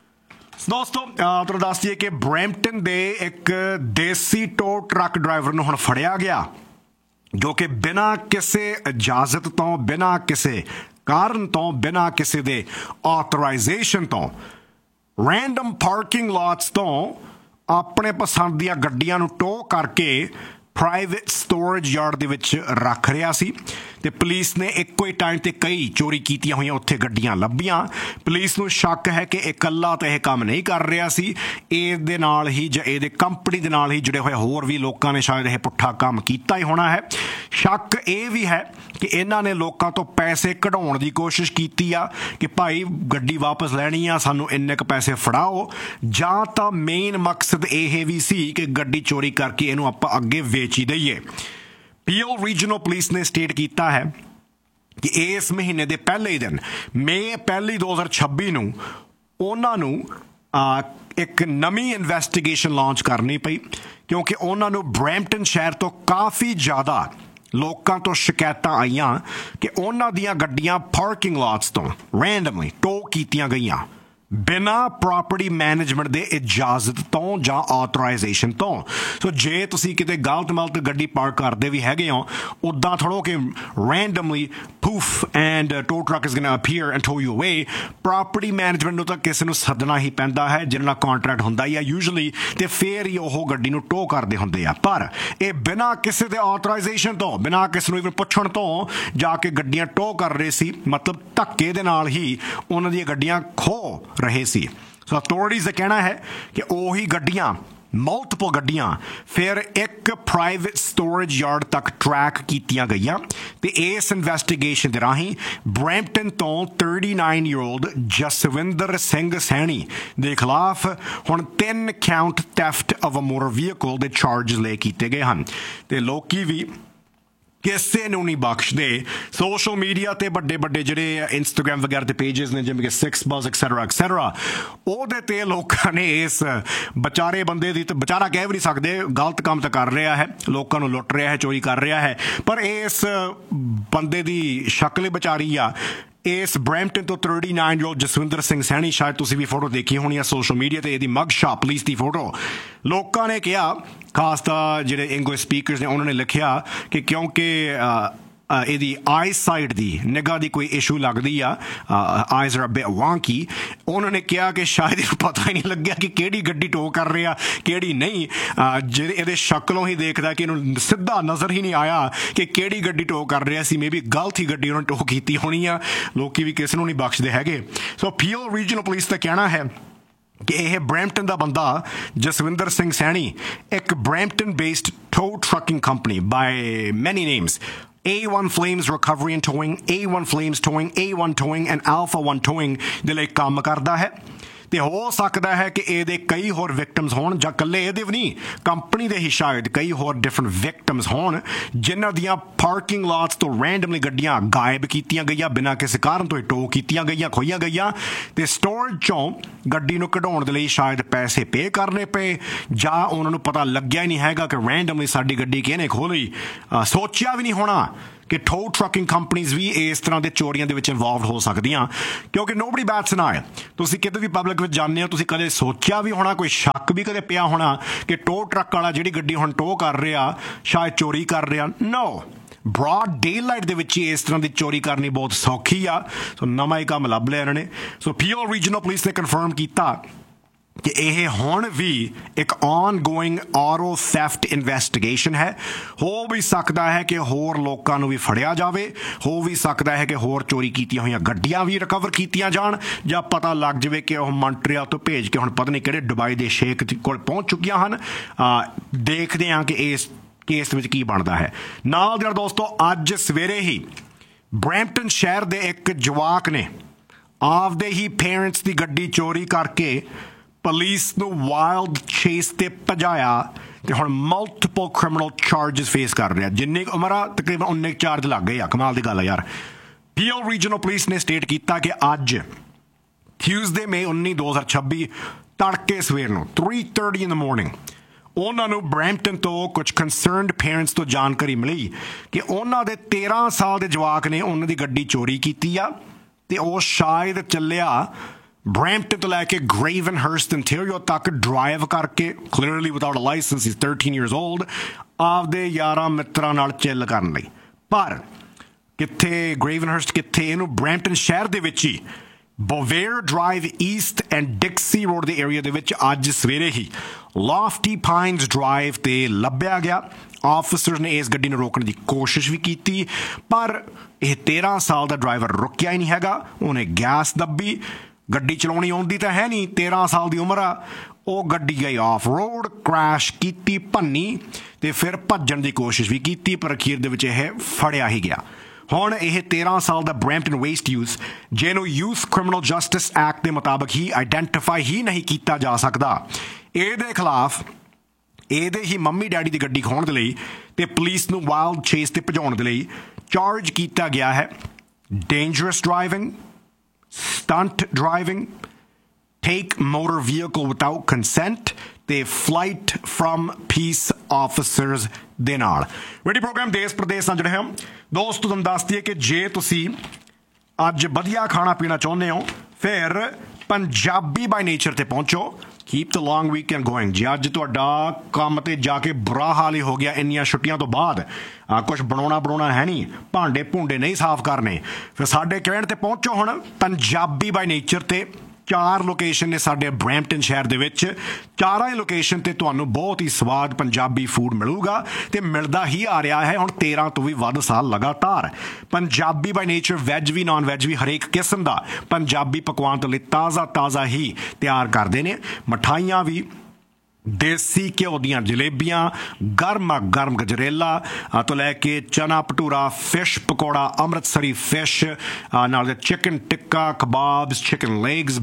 ਦੋਸਤੋ ਤੁਹਾਨੂੰ ਦੱਸ ਦਈਏ ਕਿ Brampton ਦੇ ਇੱਕ ਦੇਸੀ to truck driver ਨੂੰ ਹੁਣ ਫੜਿਆ ਗਿਆ ਜੋ ਕਿ ਬਿਨਾਂ ਕਿਸੇ ਇਜਾਜ਼ਤ ਤੋਂ ਬਿਨਾਂ ਕਿਸੇ ਕਾਰਨ ਤੋਂ ਬਿਨਾਂ ਕਿਸੇ ਦੇ ਆਥੋਰਾਈਜ਼ੇਸ਼ਨ ਤੋਂ ਰੈਂਡਮ ਪਾਰਕਿੰਗ ਲਾਟਸ ਤੋਂ ਆਪਣੇ ਪਸੰਦ ਦੀਆਂ ਗੱਡੀਆਂ ਨੂੰ ਟੋ ਕਰਕੇ ਪ੍ਰਾਈਵੇਟ ਸਟੋਰੇਜ ਯਾਰਡ ਦੇ ਵਿੱਚ ਰੱਖ ਰਿਹਾ ਸੀ ਤੇ ਪੁਲਿਸ ਨੇ ਇੱਕੋ ਹੀ ਟਾਈਮ ਤੇ ਕਈ ਚੋਰੀ ਕੀਤੀਆਂ ਹੋਈਆਂ ਉੱਥੇ ਗੱਡੀਆਂ ਲੱਭੀਆਂ ਪੁਲਿਸ ਨੂੰ ਸ਼ੱਕ ਹੈ ਕਿ ਇਕੱਲਾ ਤਾਂ ਇਹ ਕੰਮ ਨਹੀਂ ਕਰ ਰਿਹਾ ਸੀ ਇਹਦੇ ਨਾਲ ਹੀ ਜਾਂ ਇਹਦੇ ਕੰਪਨੀ ਦੇ ਨਾਲ ਹੀ ਜੁੜੇ ਹੋਏ ਹੋਰ ਵੀ ਲੋਕਾਂ ਨੇ ਸ਼ਾਇਦ ਇਹ ਪੁੱਠਾ ਕੰਮ ਕੀਤਾ ਹੀ ਹੋਣਾ ਹੈ ਸ਼ੱਕ ਇਹ ਵੀ ਹੈ ਕਿ ਇਹਨਾਂ ਨੇ ਲੋਕਾਂ ਤੋਂ ਪੈਸੇ ਕਢਾਉਣ ਦੀ ਕੋਸ਼ਿਸ਼ ਕੀਤੀ ਆ ਕਿ ਭਾਈ ਗੱਡੀ ਵਾਪਸ ਲੈਣੀ ਆ ਸਾਨੂੰ ਇੰਨੇ ਕੁ ਪੈਸੇ ਫੜਾਓ ਜਾਂ ਤਾਂ ਮੇਨ ਮਕਸਦ ਇਹ ਵੀ ਸੀ ਕਿ ਗੱਡੀ ਚੋਰੀ ਕਰਕੇ ਇਹਨੂੰ ਆਪਾਂ ਅੱਗੇ ਵੇਚ ਹੀ ਦਈਏ ਪੀਐਲ ਰੀਜਨਲ ਪੁਲਿਸ ਨੇ ਸਟੇਟ ਕੀਤਾ ਹੈ ਕਿ ਇਸ ਮਹੀਨੇ ਦੇ ਪਹਿਲੇ ਹੀ ਦਿਨ ਮਈ ਪਹਿਲੀ ਦੋ ਹਜ਼ਾਰ ਛੱਬੀ ਨੂੰ ਉਹਨਾਂ ਨੂੰ ਇੱਕ ਨਵੀਂ ਇਨਵੈਸਟੀਗੇਸ਼ਨ ਲਾਂਚ ਕਰਨੀ ਪਈ ਕਿਉਂਕਿ ਉਹਨਾਂ ਨੂੰ ਬਰੈਂਪਟਨ ਸ਼ਹਿਰ ਤੋਂ ਕਾਫੀ ਜ਼ਿਆਦਾ ਲੋਕਾਂ ਤੋਂ ਸ਼ਿਕਾਇਤਾਂ ਆਈਆਂ ਕਿ ਉਹਨਾਂ ਦੀਆਂ ਗੱਡੀਆਂ ਪਾਰਕਿੰਗ ਲਾਟਸ ਤੋਂ ਰੈਂਡਮਲੀ ਟੋ ਕੀਤੀਆਂ ਗਈਆਂ ਬਿਨਾਂ ਪ੍ਰੋਪਰਟੀ ਮੈਨੇਜਮੈਂਟ ਦੇ ਇਜਾਜ਼ਤ ਤੋਂ ਜਾਂ ਆਥੋਰਾਈਜ਼ੇਸ਼ਨ ਤੋਂ ਸੋ ਜੇ ਤੁਸੀਂ ਕਿਤੇ ਗਲਤ ਮਲਤ ਗੱਡੀ ਪਾਰਕ ਕਰਦੇ ਵੀ ਹੈਗੇ ਹੋ ਉੱਦਾਂ ਥੋੜ੍ਹਾ ਕਿ randomly ਪੂਫ and to truck is going appear and to you ਅਵੇ ਪ੍ਰੋਪਰਟੀ ਮੈਨੇਜਮੈਂਟ ਨੂੰ ਤਾਂ ਕਿਸੇ ਨੂੰ ਸੱਦਣਾ ਹੀ ਪੈਂਦਾ ਹੈ ਜਿਹਨਾਂ ਨਾਲ ਕੰਟਰੈਕਟ ਹੁੰਦਾ ਹੀ ਆ ਯੂਜੂਅਲੀ ਤੇ ਫੇਰ ਹੀ ਉਹ ਗੱਡੀ ਨੂੰ ਟੋ ਕਰਦੇ ਹੁੰਦੇ ਆ ਪਰ ਇਹ ਬਿਨਾਂ ਕਿਸੇ ਦੇ ਆਥੋਰਾਈਜ਼ੇਸ਼ਨ ਤੋਂ ਬਿਨਾਂ ਕਿਸੇ ਨੂੰ ਇਵਨ ਪੁੱਛਣ ਤੋਂ ਜਾ ਕੇ ਗੱਡੀਆਂ ਟੋ ਕਰ ਰਹੇ ਸੀ ਮਤਲਬ ਧੱਕੇ ਦੇ ਨਾਲ ਹੀ ਉਹਨਾਂ ਦੀਆਂ ਗੱਡੀਆਂ ਖੋਹ ਰਹੇ ਸੀ ਸੋ ਅਥਾਰਟੀਜ਼ ਦਾ ਕਹਿਣਾ ਹੈ ਕਿ ਉਹੀ ਗੱਡੀਆਂ ਮਲਟੀਪਲ ਗੱਡੀਆਂ ਫਿਰ ਇੱਕ ਪ੍ਰਾਈਵੇਟ ਸਟੋਰੇਜ ਯਾਰਡ ਤੱਕ ਟਰੈਕ ਕੀਤੀਆਂ ਗਈਆਂ ਤੇ ਇਸ ਇਨਵੈਸਟੀਗੇਸ਼ਨ ਦੇ ਰਾਹੀਂ ਬਰੈਂਪਟਨ ਤੋਂ thirty-nine year old Jaswinder Singh Saini ਦੇ ਖਿਲਾਫ ਹੁਣ ਤਿੰਨ count theft of a motor vehicle ਦੇ ਚਾਰਜਸ ਲਏ ਕੀਤੇ ਗਏ ਹਨ ਤੇ ਲੋਕੀ ਵੀ ਕਿਸੇ ਨੂੰ ਨਹੀਂ ਬਖਸ਼ਦੇ ਸੋਸ਼ਲ ਮੀਡੀਆ ਤੇ ਵੱਡੇ ਵੱਡੇ ਜਿਹੜੇ ਇੰਸਟਾਗ੍ਰਾਮ ਵਗੈਰਾ ਦੇ ਪੇਜਸ ਨੇ ਜਿਵੇਂ ਕਿ ਸਿਕਸ ਬਸ ਐਕਸੈਟਰਾ ਐਕਸੈਟਰਾ ਉਹਦੇ ਤੇ ਲੋਕਾਂ ਨੇ ਇਸ ਵਿਚਾਰੇ ਬੰਦੇ ਦੀ ਤਾਂ ਵਿਚਾਰਾ ਕਹਿ ਵੀ ਨਹੀਂ ਸਕਦੇ ਗਲਤ ਕੰਮ ਤਾਂ ਕਰ ਰਿਹਾ ਹੈ ਲੋਕਾਂ ਨੂੰ ਲੁੱਟ ਰਿਹਾ ਹੈ ਚੋਰੀ ਕਰ ਰਿਹਾ ਹੈ ਪਰ ਇਸ ਬੰਦੇ ਦੀ ਸ਼ਕਲ ਹੀ ਵਿਚਾਰੀ ਆ ਇਸ ਬਰੈਂਪਟਨ ਤੋਂ thirty-nine year old Jaswinder Singh Saini ਸ਼ਾਇਦ ਤੁਸੀਂ ਵੀ ਫੋਟੋ ਦੇਖੀ ਹੋਣੀ ਆ ਸੋਸ਼ਲ ਮੀਡੀਆ ਤੇ ਇਹਦੀ ਮਗ ਸ਼ਾਪ ਪੁਲਿਸ ਦੀ ਫੋਟੋ ਲੋਕਾਂ ਨੇ ਕਿਹਾ ਖਾਸ ਤਾਂ ਜਿਹੜੇ ਇੰਗਲਿਸ਼ ਸਪੀਕਰਸ ਨੇ ਉਹਨਾਂ ਨੇ ਲਿਖਿਆ ਕਿ ਕਿਉਂਕਿ ਇਹਦੀ ਆਈ ਸਾਈਡ ਦੀ ਨਿਗਾਹ ਦੀ ਕੋਈ ਇਸ਼ੂ ਲੱਗਦੀ ਆ ਆਈਜ਼ ਆਰ ਅ ਬਿਟ ਵਾਂਕੀ ਉਹਨਾਂ ਨੇ ਕਿਹਾ ਕਿ ਸ਼ਾਇਦ ਇਹਨੂੰ ਪਤਾ ਹੀ ਨਹੀਂ ਲੱਗਿਆ ਕਿ ਕਿਹੜੀ ਗੱਡੀ ਟੋ ਕਰ ਰਿਹਾ ਕਿਹੜੀ ਨਹੀਂ ਜਿਹੜੇ ਇਹਦੇ ਸ਼ਕਲੋਂ ਹੀ ਦੇਖਦਾ ਕਿ ਇਹਨੂੰ ਸਿੱਧਾ ਨਜ਼ਰ ਹੀ ਨਹੀਂ ਆਇਆ ਕਿ ਕਿਹੜੀ ਗੱਡੀ ਟੋ ਕਰ ਰਿਹਾ ਸੀ ਮੇਬੀ ਗਲਤ ਹੀ ਗੱਡੀ ਉਹਨਾਂ ਨੇ ਟੋ ਕੀਤੀ ਹੋਣੀ ਆ ਲੋਕੀ ਵੀ ਕਿਸੇ ਨੂੰ ਨਹੀਂ ਬਖਸ਼ਦੇ ਹੈਗੇ ਸੋ ਪੀਐਲ ਰੀਜਨਲ ਪੁਲਿਸ ਦਾ ਕਹਿਣਾ ਹੈ ਕਿ ਇਹ ਬਰੈਂਪਟਨ ਦਾ ਬੰਦਾ ਜਸਵਿੰਦਰ ਸਿੰਘ ਸੈਣੀ ਇੱਕ Brampton based to trucking company bye ਮੈਨੀ names A one Flames Recovery and Towing, A one Flames Towing, A one Towing and Alpha one Towing ਦੇ ਲਈ ਕੰਮ ਕਰਦਾ ਹੈ ਤੇ ਹੋ ਸਕਦਾ ਹੈ ਕਿ ਇਹਦੇ ਕਈ ਹੋਰ ਵਿਕਟਮਸ ਹੋਣ ਜਾਂ ਇਕੱਲੇ ਇਹਦੇ ਵੀ ਨਹੀਂ ਕੰਪਨੀ ਦੇ ਹੀ ਸ਼ਾਇਦ ਕਈ ਹੋਰ ਡਿਫਰੈਂਟ ਵਿਕਟਮਸ ਹੋਣ ਜਿਨ੍ਹਾਂ ਦੀਆਂ ਪਾਰਕਿੰਗ ਲਾਟਸ ਤੋਂ ਰੈਂਡਮਲੀ ਗੱਡੀਆਂ ਗਾਇਬ ਕੀਤੀਆਂ ਗਈਆਂ ਬਿਨਾਂ ਕਿਸੇ ਕਾਰਨ ਤੋਂ ਟੋ ਕੀਤੀਆਂ ਗਈਆਂ ਖੋਈਆਂ ਗਈਆਂ ਤੇ ਸਟੋਰ ਚੋਂ ਗੱਡੀ ਨੂੰ ਕਢਾਉਣ ਦੇ ਲਈ ਸ਼ਾਇਦ ਪੈਸੇ ਪੇ ਕਰਨੇ ਪਏ ਜਾਂ ਉਹਨਾਂ ਨੂੰ ਪਤਾ ਲੱਗਿਆ ਹੀ ਨਹੀਂ ਹੈਗਾ ਕਿ ਰੈਂਡਮਲੀ ਸਾਡੀ ਗੱਡੀ ਕਿਹਨੇ ਖੋਲੀ ਸੋਚਿਆ ਵੀ ਨਹੀਂ ਹੋਣਾ ਕਿ ਟੋ ਟਰੱਕਿੰਗ ਕੰਪਨੀਜ਼ ਵੀ ਇਸ ਤਰ੍ਹਾਂ ਦੇ ਚੋਰੀਆਂ ਦੇ ਵਿੱਚ ਇਨਵੋਲਵਡ ਹੋ ਸਕਦੀਆਂ ਕਿਉਂਕਿ ਨੋਬਡੀ ਬੈਟਸ ਐਨ ਆਈ ਤੁਸੀਂ ਕਿਤੇ ਵੀ ਪਬਲਿਕ ਵਿੱਚ ਜਾਂਦੇ ਹੋ ਤੁਸੀਂ ਕਦੇ ਸੋਚਿਆ ਵੀ ਹੋਣਾ ਕੋਈ ਸ਼ੱਕ ਵੀ ਕਦੇ ਪਿਆ ਹੋਣਾ ਕਿ ਟੋ ਟਰੱਕ ਵਾਲਾ ਜਿਹੜੀ ਗੱਡੀ ਹੁਣ ਟੋ ਕਰ ਰਿਹਾ ਸ਼ਾਇਦ ਚੋਰੀ ਕਰ ਰਿਹਾ ਨੋ ਬ੍ਰੌਡ ਡੇ ਲਾਈਟ ਦੇ ਵਿੱਚ ਹੀ ਇਸ ਤਰ੍ਹਾਂ ਦੀ ਚੋਰੀ ਕਰਨੀ ਬਹੁਤ ਸੌਖੀ ਆ ਸੋ ਨਵਾਂ ਹੀ ਕੰਮ ਲੱਭ ਲਿਆ ਇਹਨਾਂ ਨੇ ਸੋ ਪੀਓ ਰੀਜਨਲ ਪੁਲਿਸ ਨੇ ਕਨਫਰਮ ਕੀਤਾ ਕਿ ਇਹ ਹੁਣ ਵੀ ਇੱਕ ਔਨਗੋਇੰਗ ਆਟੋ ਥੈਫਟ ਇਨਵੈਸਟੀਗੇਸ਼ਨ ਹੈ ਹੋ ਵੀ ਸਕਦਾ ਹੈ ਕਿ ਹੋਰ ਲੋਕਾਂ ਨੂੰ ਵੀ ਫੜਿਆ ਜਾਵੇ ਹੋ ਵੀ ਸਕਦਾ ਹੈ ਕਿ ਹੋਰ ਚੋਰੀ ਕੀਤੀਆਂ ਹੋਈਆਂ ਗੱਡੀਆਂ ਵੀ ਰਿਕਵਰ ਕੀਤੀਆਂ ਜਾਣ ਜਾਂ ਪਤਾ ਲੱਗ ਜਾਵੇ ਕਿ ਉਹ ਮੌਂਟਰੀਅਲ ਤੋਂ ਭੇਜ ਕੇ ਹੁਣ ਪਤਾ ਨਹੀਂ ਕਿਹੜੇ ਦੁਬਈ ਦੇ ਸ਼ੇਖ ਕੋਲ ਪਹੁੰਚ ਚੁੱਕੀਆਂ ਹਨ ਦੇਖਦੇ ਹਾਂ ਕਿ ਇਸ ਕੇਸ ਵਿੱਚ ਕੀ ਬਣਦਾ ਹੈ ਨਾਲ ਦੇ ਦੋਸਤੋ ਅੱਜ ਸਵੇਰੇ ਹੀ ਬਰੈਂਪਟਨ ਸ਼ਹਿਰ ਦੇ ਇੱਕ ਜਵਾਕ ਨੇ ਆਪਦੇ ਹੀ ਪੇਰੈਂਟਸ ਦੀ ਗੱਡੀ ਚੋਰੀ ਕਰਕੇ ਪੁਲਿਸ ਨੂੰ ਵਾਈਲਡ ਚੇਸ ਤੇ ਭਜਾਇਆ ਤੇ ਹੁਣ ਮਲਟੀਪਲ ਕ੍ਰਿਮੀਨਲ ਚਾਰਜਸ ਫੇਸ ਕਰ ਰਿਹਾ ਜਿੰਨੀ ਉਮਰ ਆ ਤਕਰੀਬਨ ਉਨੇ ਚਾਰਜ ਲੱਗ ਗਏ ਆ ਕਮਾਲ ਦੀ ਗੱਲ ਆ ਯਾਰ ਪੀਓ ਰੀਜਨਲ ਪੁਲਿਸ ਨੇ ਸਟੇਟ ਕੀਤਾ ਕਿ ਅੱਜ ਟਿਊਜ਼ਡੇ ਮਈ ਉੱਨੀ ਦੋ ਹਜ਼ਾਰ ਛੱਬੀ ਤੜਕੇ ਸਵੇਰ ਨੂੰ three thirty in the morning ਉਹਨਾਂ ਨੂੰ ਬਰੈਂਪਟਨ ਤੋਂ ਕੁਝ ਕੰਸਰਨਡ ਪੇਰੈਂਟਸ ਤੋਂ ਜਾਣਕਾਰੀ ਮਿਲੀ ਕਿ ਉਹਨਾਂ ਦੇ ਤੇਰਾਂ ਸਾਲ ਦੇ ਜਵਾਕ ਨੇ ਉਹਨਾਂ ਦੀ ਗੱਡੀ ਚੋਰੀ ਕੀਤੀ ਆ ਤੇ ਉਹ ਸ਼ਾਇਦ ਚੱਲਿਆ ਬਰੈਂਪਟਨ ਤੋਂ ਲੈ ਕੇ ਗ੍ਰੇਵਨਹਰਸਟ ਇੰਟੀਰੀਅਰ ਤੱਕ ਡਰਾਈਵ ਕਰਕੇ ਕਲੀਅਰਲੀ ਵਿਦਆਊਟ ਅ ਲਾਇਸੈਂਸ ਹੀ thirteen years old ਆਪਦੇ ਯਾਰਾਂ ਮਿੱਤਰਾਂ ਨਾਲ ਚਿੱਲ ਕਰਨ ਲਈ ਪਰ ਕਿੱਥੇ ਗ੍ਰੇਵਨਹਰਸਟ ਕਿੱਥੇ ਇਹਨੂੰ ਬਰੈਂਪਟਨ ਸ਼ਹਿਰ ਦੇ ਵਿੱਚ ਹੀ ਬੋਵੇਅਰ ਡਰਾਈਵ ਈਸਟ ਐਂਡ ਡਿਕਸੀ ਰੋਡ ਦੇ ਏਰੀਆ ਦੇ ਵਿੱਚ ਅੱਜ ਸਵੇਰੇ ਹੀ ਲੌਫਟੀ ਪਾਈਨਸ ਡਰਾਈਵ ਤੇ ਲੱਭਿਆ ਗਿਆ ਆਫਿਸਰਸ ਨੇ ਇਸ ਗੱਡੀ ਨੂੰ ਰੋਕਣ ਦੀ ਕੋਸ਼ਿਸ਼ ਵੀ ਕੀਤੀ ਪਰ ਇਹ ਤੇਰਾਂ ਸਾਲ ਦਾ ਡਰਾਈਵਰ ਰੁਕਿਆ ਹੀ ਨਹੀਂ ਹੈਗਾ ਉਹਨੇ ਗੈਸ ਦੱਬੀ ਗੱਡੀ ਚਲਾਉਣੀ ਆਉਂਦੀ ਤਾਂ ਹੈ ਨਹੀਂ ਤੇਰਾਂ ਸਾਲ ਦੀ ਉਮਰ ਆ ਉਹ ਗੱਡੀ ਗਈ ਆਫ ਰੋਡ ਕ੍ਰੈਸ਼ ਕੀਤੀ ਭੰਨੀ ਤੇ ਫਿਰ ਭੱਜਣ ਦੀ ਕੋਸ਼ਿਸ਼ ਵੀ ਕੀਤੀ ਪਰ ਅਖੀਰ ਦੇ ਵਿੱਚ ਇਹ ਫੜਿਆ ਹੀ ਗਿਆ ਹੁਣ ਇਹ ਤੇਰਾਂ ਸਾਲ ਦਾ ਬਰੈਂਪਟਨ ਵੇਸਟ ਯੂਜ਼ ਜਿਹਨੂੰ ਯੂਥ ਕ੍ਰਿਮੀਨਲ ਜਸਟਿਸ ਐਕਟ ਦੇ ਮੁਤਾਬਕ ਹੀ ਆਈਡੈਂਟੀਫਾਈ ਹੀ ਨਹੀਂ ਕੀਤਾ ਜਾ ਸਕਦਾ ਇਹਦੇ ਖਿਲਾਫ ਇਹਦੇ ਹੀ ਮੰਮੀ ਡੈਡੀ ਦੀ ਗੱਡੀ ਖੋਹਣ ਦੇ ਲਈ ਤੇ ਪੁਲਿਸ ਨੂੰ ਵਾਈਲਡ ਚੇਸ ਤੇ ਭਜਾਉਣ ਦੇ ਲਈ ਚਾਰਜ ਕੀਤਾ ਗਿਆ ਹੈ dangerous driving stunt driving, take motor vehicle without consent, ਤੇ flight from peace officers ਦੇ ਨਾਲ ਰੇਡੀ ਪ੍ਰੋਗਰਾਮ ਦੇਸ਼ ਪ੍ਰਦੇਸ਼ ਨਾਲ ਜੁੜੇ ਹਾਂ ਦੋਸਤੋ ਤੁਹਾਨੂੰ ਦੱਸ ਦਈਏ ਕਿ ਜੇ ਤੁਸੀਂ ਅੱਜ ਵਧੀਆ ਖਾਣਾ ਪੀਣਾ ਚਾਹੁੰਦੇ ਹੋ ਫਿਰ ਪੰਜਾਬੀ ਬਾਈ ਨੇਚਰ ਤੇ ਪਹੁੰਚੋ ਕੀਪ ਦ ਲੌਂਗ ਵੀਕਐਂਡ ਗੋਇੰਗ ਜੇ ਅੱਜ ਤੁਹਾਡਾ ਕੰਮ ਤੇ ਜਾ ਕੇ ਬੁਰਾ ਹਾਲ ਹੀ ਹੋ ਗਿਆ ਇੰਨੀਆਂ ਛੁੱਟੀਆਂ ਤੋਂ ਬਾਅਦ ਕੁਛ ਬਣਾਉਣਾ ਬਣਾਉਣਾ ਹੈ ਨਹੀਂ ਭਾਂਡੇ ਭੁੰਡੇ ਨਹੀਂ ਸਾਫ਼ ਕਰਨੇ ਫਿਰ ਸਾਡੇ ਕਹਿਣ ਤੇ ਪਹੁੰਚੋ ਹੁਣ ਪੰਜਾਬੀ ਬਾਈ ਨੇਚਰ ਤੇ ਚਾਰ ਲੋਕੇਸ਼ਨ ਨੇ ਸਾਡੇ ਬਰੈਂਪਟਨ ਸ਼ਹਿਰ ਦੇ ਵਿੱਚ ਚਾਰਾਂ ਹੀ ਲੋਕੇਸ਼ਨ ਤੇ ਤੁਹਾਨੂੰ ਬਹੁਤ ਹੀ ਸਵਾਦ ਪੰਜਾਬੀ ਫੂਡ ਮਿਲੂਗਾ ਤੇ ਮਿਲਦਾ ਹੀ ਆ ਰਿਹਾ ਹੈ ਹੁਣ ਤੇਰਾਂ ਤੋਂ ਵੀ ਵੱਧ ਸਾਲ ਲਗਾਤਾਰ Punjabi by nature veg we non veg ਵੀ ਹਰੇਕ ਕਿਸਮ ਦਾ ਪੰਜਾਬੀ ਪਕਵਾਨ ਤੋਂ ਲਈ ਤਾਜ਼ਾ ਤਾਜ਼ਾ ਹੀ ਤਿਆਰ ਕਰਦੇ ਨੇ ਮਠਾਈਆਂ ਵੀ ਦੇਸੀ ਘਿਓ ਦੀਆਂ ਜਲੇਬੀਆਂ ਗਰਮ ਗਰਮ ਗਜਰੇਲਾ ਤੋਂ ਲੈ ਕੇ ਚਨਾ ਭਟੂਰਾ ਫਿਸ਼ ਪਕੌੜਾ ਅੰਮ੍ਰਿਤਸਰੀ ਫਿਸ਼ ਨਾਲ ਦੇ ਚਿਕਨ ਟਿੱਕਾ ਕਬਾਬਸ chicken legs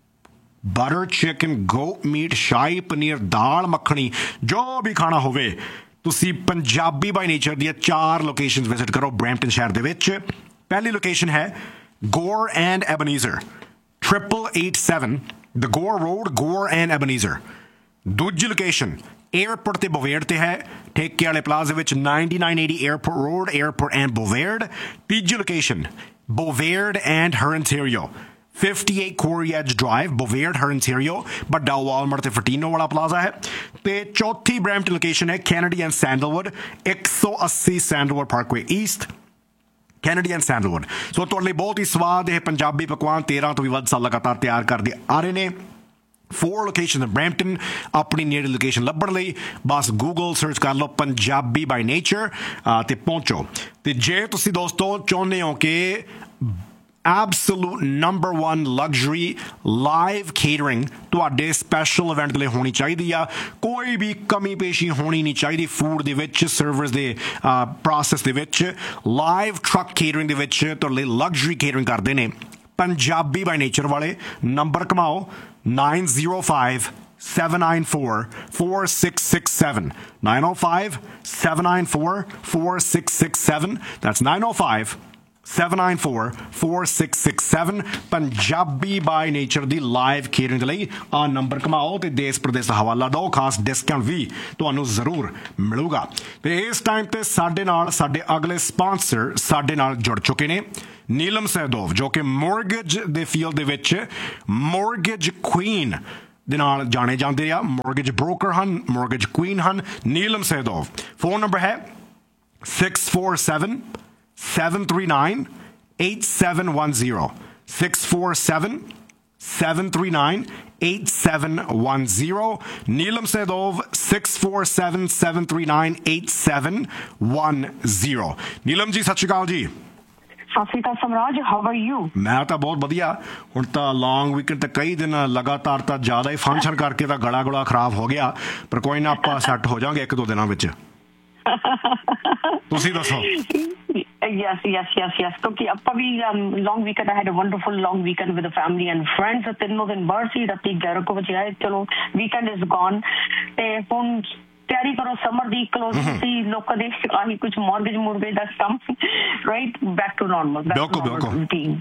butter chicken goat meat shahi paneer dal makhani ਜੋ ਵੀ ਖਾਣਾ ਹੋਵੇ ਤੁਸੀਂ ਪੰਜਾਬੀ ਬਾਈ ਨੇਚਰ ਦੀਆਂ ਚਾਰ ਲੋਕੇਸ਼ਨਸ ਵਿਜ਼ਿਟ ਕਰੋ ਬਰੈਂਪਟਨ ਸ਼ਹਿਰ ਦੇ ਵਿੱਚ ਪਹਿਲੀ ਲੋਕੇਸ਼ਨ ਹੈ ਗੋਰ and ਐਬਨੀਜ਼ਰ triple eight seven the Gore Road Gore and Ebenezer ਦੂਜੀ ਲੋਕੇਸ਼ਨ 에ਅਰਪੋਰਟ ਤੇ ਬੋਵੇਅਰ ਤੇ ਹੈ ਠੇਕੇ ਵਾਲੇ ਪਲਾਜ਼ਾ ਵਿੱਚ ninety-nine eighty airport road airport and ਬੋਵੇਅਰ ਤੀਜੀ location ਬੋਵੇਅਰ and ਹਰਨਟੇਰੀਓ fifty-eight Quarry Edge Drive ਬੋਵੇਅਰ ਹਰਨਟੇਰੀਓ ਵੱਡਾ ਵਾਲਮਾਰਟ ਤੇ ਫਟੀਨੋ ਵਾਲਾ ਪਲਾਜ਼ਾ ਹੈ ਤੇ ਚੌਥੀ ਬਰੈਂਪਟਨ ਲੋਕੇਸ਼ਨ ਹੈ Kennedy and sandalwood one eighty sandalwood Parkway East Kennedy and sandalwood ਸੋ ਤੁਹਾਡੇ ਲਈ ਬਹੁਤ ਹੀ ਸਵਾਦ ਇਹ ਪੰਜਾਬੀ ਪਕਵਾਨ ਤੇਰਾਂ ਤੋਂ ਵੀ ਵੱਧ ਸਾਲ ਲਗਾਤਾਰ ਤਿਆਰ ਕਰਦੇ ਆ ਰਹੇ ਨੇ four locations in Brampton ਆਪਣੀ ਨੇੜੇ ਲੋਕੇਸ਼ਨ ਲੱਭਣ ਲਈ ਬਸ ਗੂਗਲ ਸਰਚ ਕਰ ਲਓ ਪੰਜਾਬੀ ਬਾਈ ਨੇਚਰ ਤੇ ਪਹੁੰਚੋ ਤੇ ਜੇ ਤੁਸੀਂ ਦੋਸਤੋ ਚਾਹੁੰਦੇ ਹੋ ਕਿ absolute number one luxury live catering ਤੁਹਾਡੇ ਸਪੈਸ਼ਲ ਇਵੈਂਟ ਦੇ ਲਈ ਹੋਣੀ ਚਾਹੀਦੀ ਆ ਕੋਈ ਵੀ ਕਮੀ ਪੇਸ਼ੀ ਹੋਣੀ ਨਹੀਂ ਚਾਹੀਦੀ ਫੂਡ ਦੇ ਵਿੱਚ ਸਰਵਰਸ ਦੇ ਪ੍ਰੋਸੈਸ ਦੇ ਵਿੱਚ ਲਾਈਵ ਟਰੱਕ ਕੇਟਰਿੰਗ ਦੇ ਵਿੱਚ ਤੁਹਾਡੇ ਲਈ ਲਗਜ਼ਰੀ ਕੇਟਰਿੰਗ ਕਰਦੇ ਨੇ ਪੰਜਾਬੀ ਬਾਈ ਨੇਚਰ ਵਾਲੇ number ਕਮਾਓ nine zero five seven nine four four six six seven nine oh five seven nine four four six six seven that's nine oh five seven nine four four six six seven Punjabi by nature the live catering ਲਈ ਆ number ਕਮਾਓ ਤੇ ਦੇਸ਼ ਪ੍ਰਦੇਸ਼ ਦਾ ਹਵਾਲਾ ਦਿਓ ਖਾਸ discount ਵੀ ਤੁਹਾਨੂੰ ਜ਼ਰੂਰ ਮਿਲੂਗਾ ਤੇ ਇਸ ਟਾਈਮ ਤੇ ਸਾਡੇ ਨਾਲ ਸਾਡੇ ਅਗਲੇ ਸਪਾਂਸਰ ਸਾਡੇ ਨਾਲ ਜੁੜ ਚੁੱਕੇ ਨੇ ਨੀਲਮ ਸਹਿਦੋਵ ਜੋ ਕਿ ਮੋਰਗੇਜ ਦੇ ਫੀਲਡ ਦੇ ਵਿੱਚ ਮੋਰਗੇਜ ਕੁਈਨ ਦੇ ਨਾਲ ਜਾਣੇ ਜਾਂਦੇ ਆ ਮੋਰਗੇਜ ਬ੍ਰੋਕਰ ਹਨ ਮੋਰਗੇਜ ਕੁਈਨ ਹਨ ਨੀਲਮ ਸਹਿਦੋਵ ਫੋਨ ਨੰਬਰ ਹੈ six four seven seven three nine eight seven one zero six four seven seven three nine eight seven one zero Neelam Saidov six four seven seven three nine eight seven one zero Neelam ji ਸਤਿ ਸ਼੍ਰੀ ਅਕਾਲ ਜੀ ਸਤਿ ਸ਼੍ਰੀ ਅਕਾਲ ਸਮਰਾਜ how are you ਮੈਂ ਤਾਂ ਬਹੁਤ ਵਧੀਆ ਹੁਣ ਤਾਂ ਲੌਂਗ ਵੀਕਐਂਡ ਤੇ ਕਈ ਦਿਨ ਲਗਾਤਾਰ ਤਾਂ ਜ਼ਿਆਦਾ ਹੀ ਫੰਕਸ਼ਨ ਕਰਕੇ ਤਾਂ ਗਲਾ ਗਲਾ ਖਰਾਬ ਹੋ ਗਿਆ ਪਰ ਕੋਈ ਨਾ ਆਪਾਂ ਸੈੱਟ ਹੋ ਜਾਾਂਗੇ ਇੱਕ ਦੋ ਦਿਨਾਂ ਵਿੱਚ ਤੁਸੀਂ ਦੱਸੋ Yes, yes, yes, yes. ਕਿਉਂਕਿ ਆਪਾਂ ਵੀ long weekend I had a wonderful long weekend with the family and friends. ਤਿੰਨੋਂ ਦਿਨ ਬਾਹਰ ਸੀ ਰਾਤੀ ਗਿਆਰਾਂ ਕੁ ਵਜੇ ਆਏ ਚਲੋ weekend is gone ਤੇ ਹੁਣ ਤਿਆਰੀ ਕਰੋ ਸਮਰ ਦੀ ਕਲੋਜ਼ਿੰਗ ਸੀ ਲੋਕਾਂ ਦੇ ਆਹੀ ਕੁਝ ਮਾਰਗੇਜ ਮੁਰਗੇਜ ਦਾ ਕੰਮ ਰਾਈਟ ਬੈਕ ਟੂ ਨਾਰਮਲ ਬਿਲਕੁਲ ਬਿਲਕੁਲ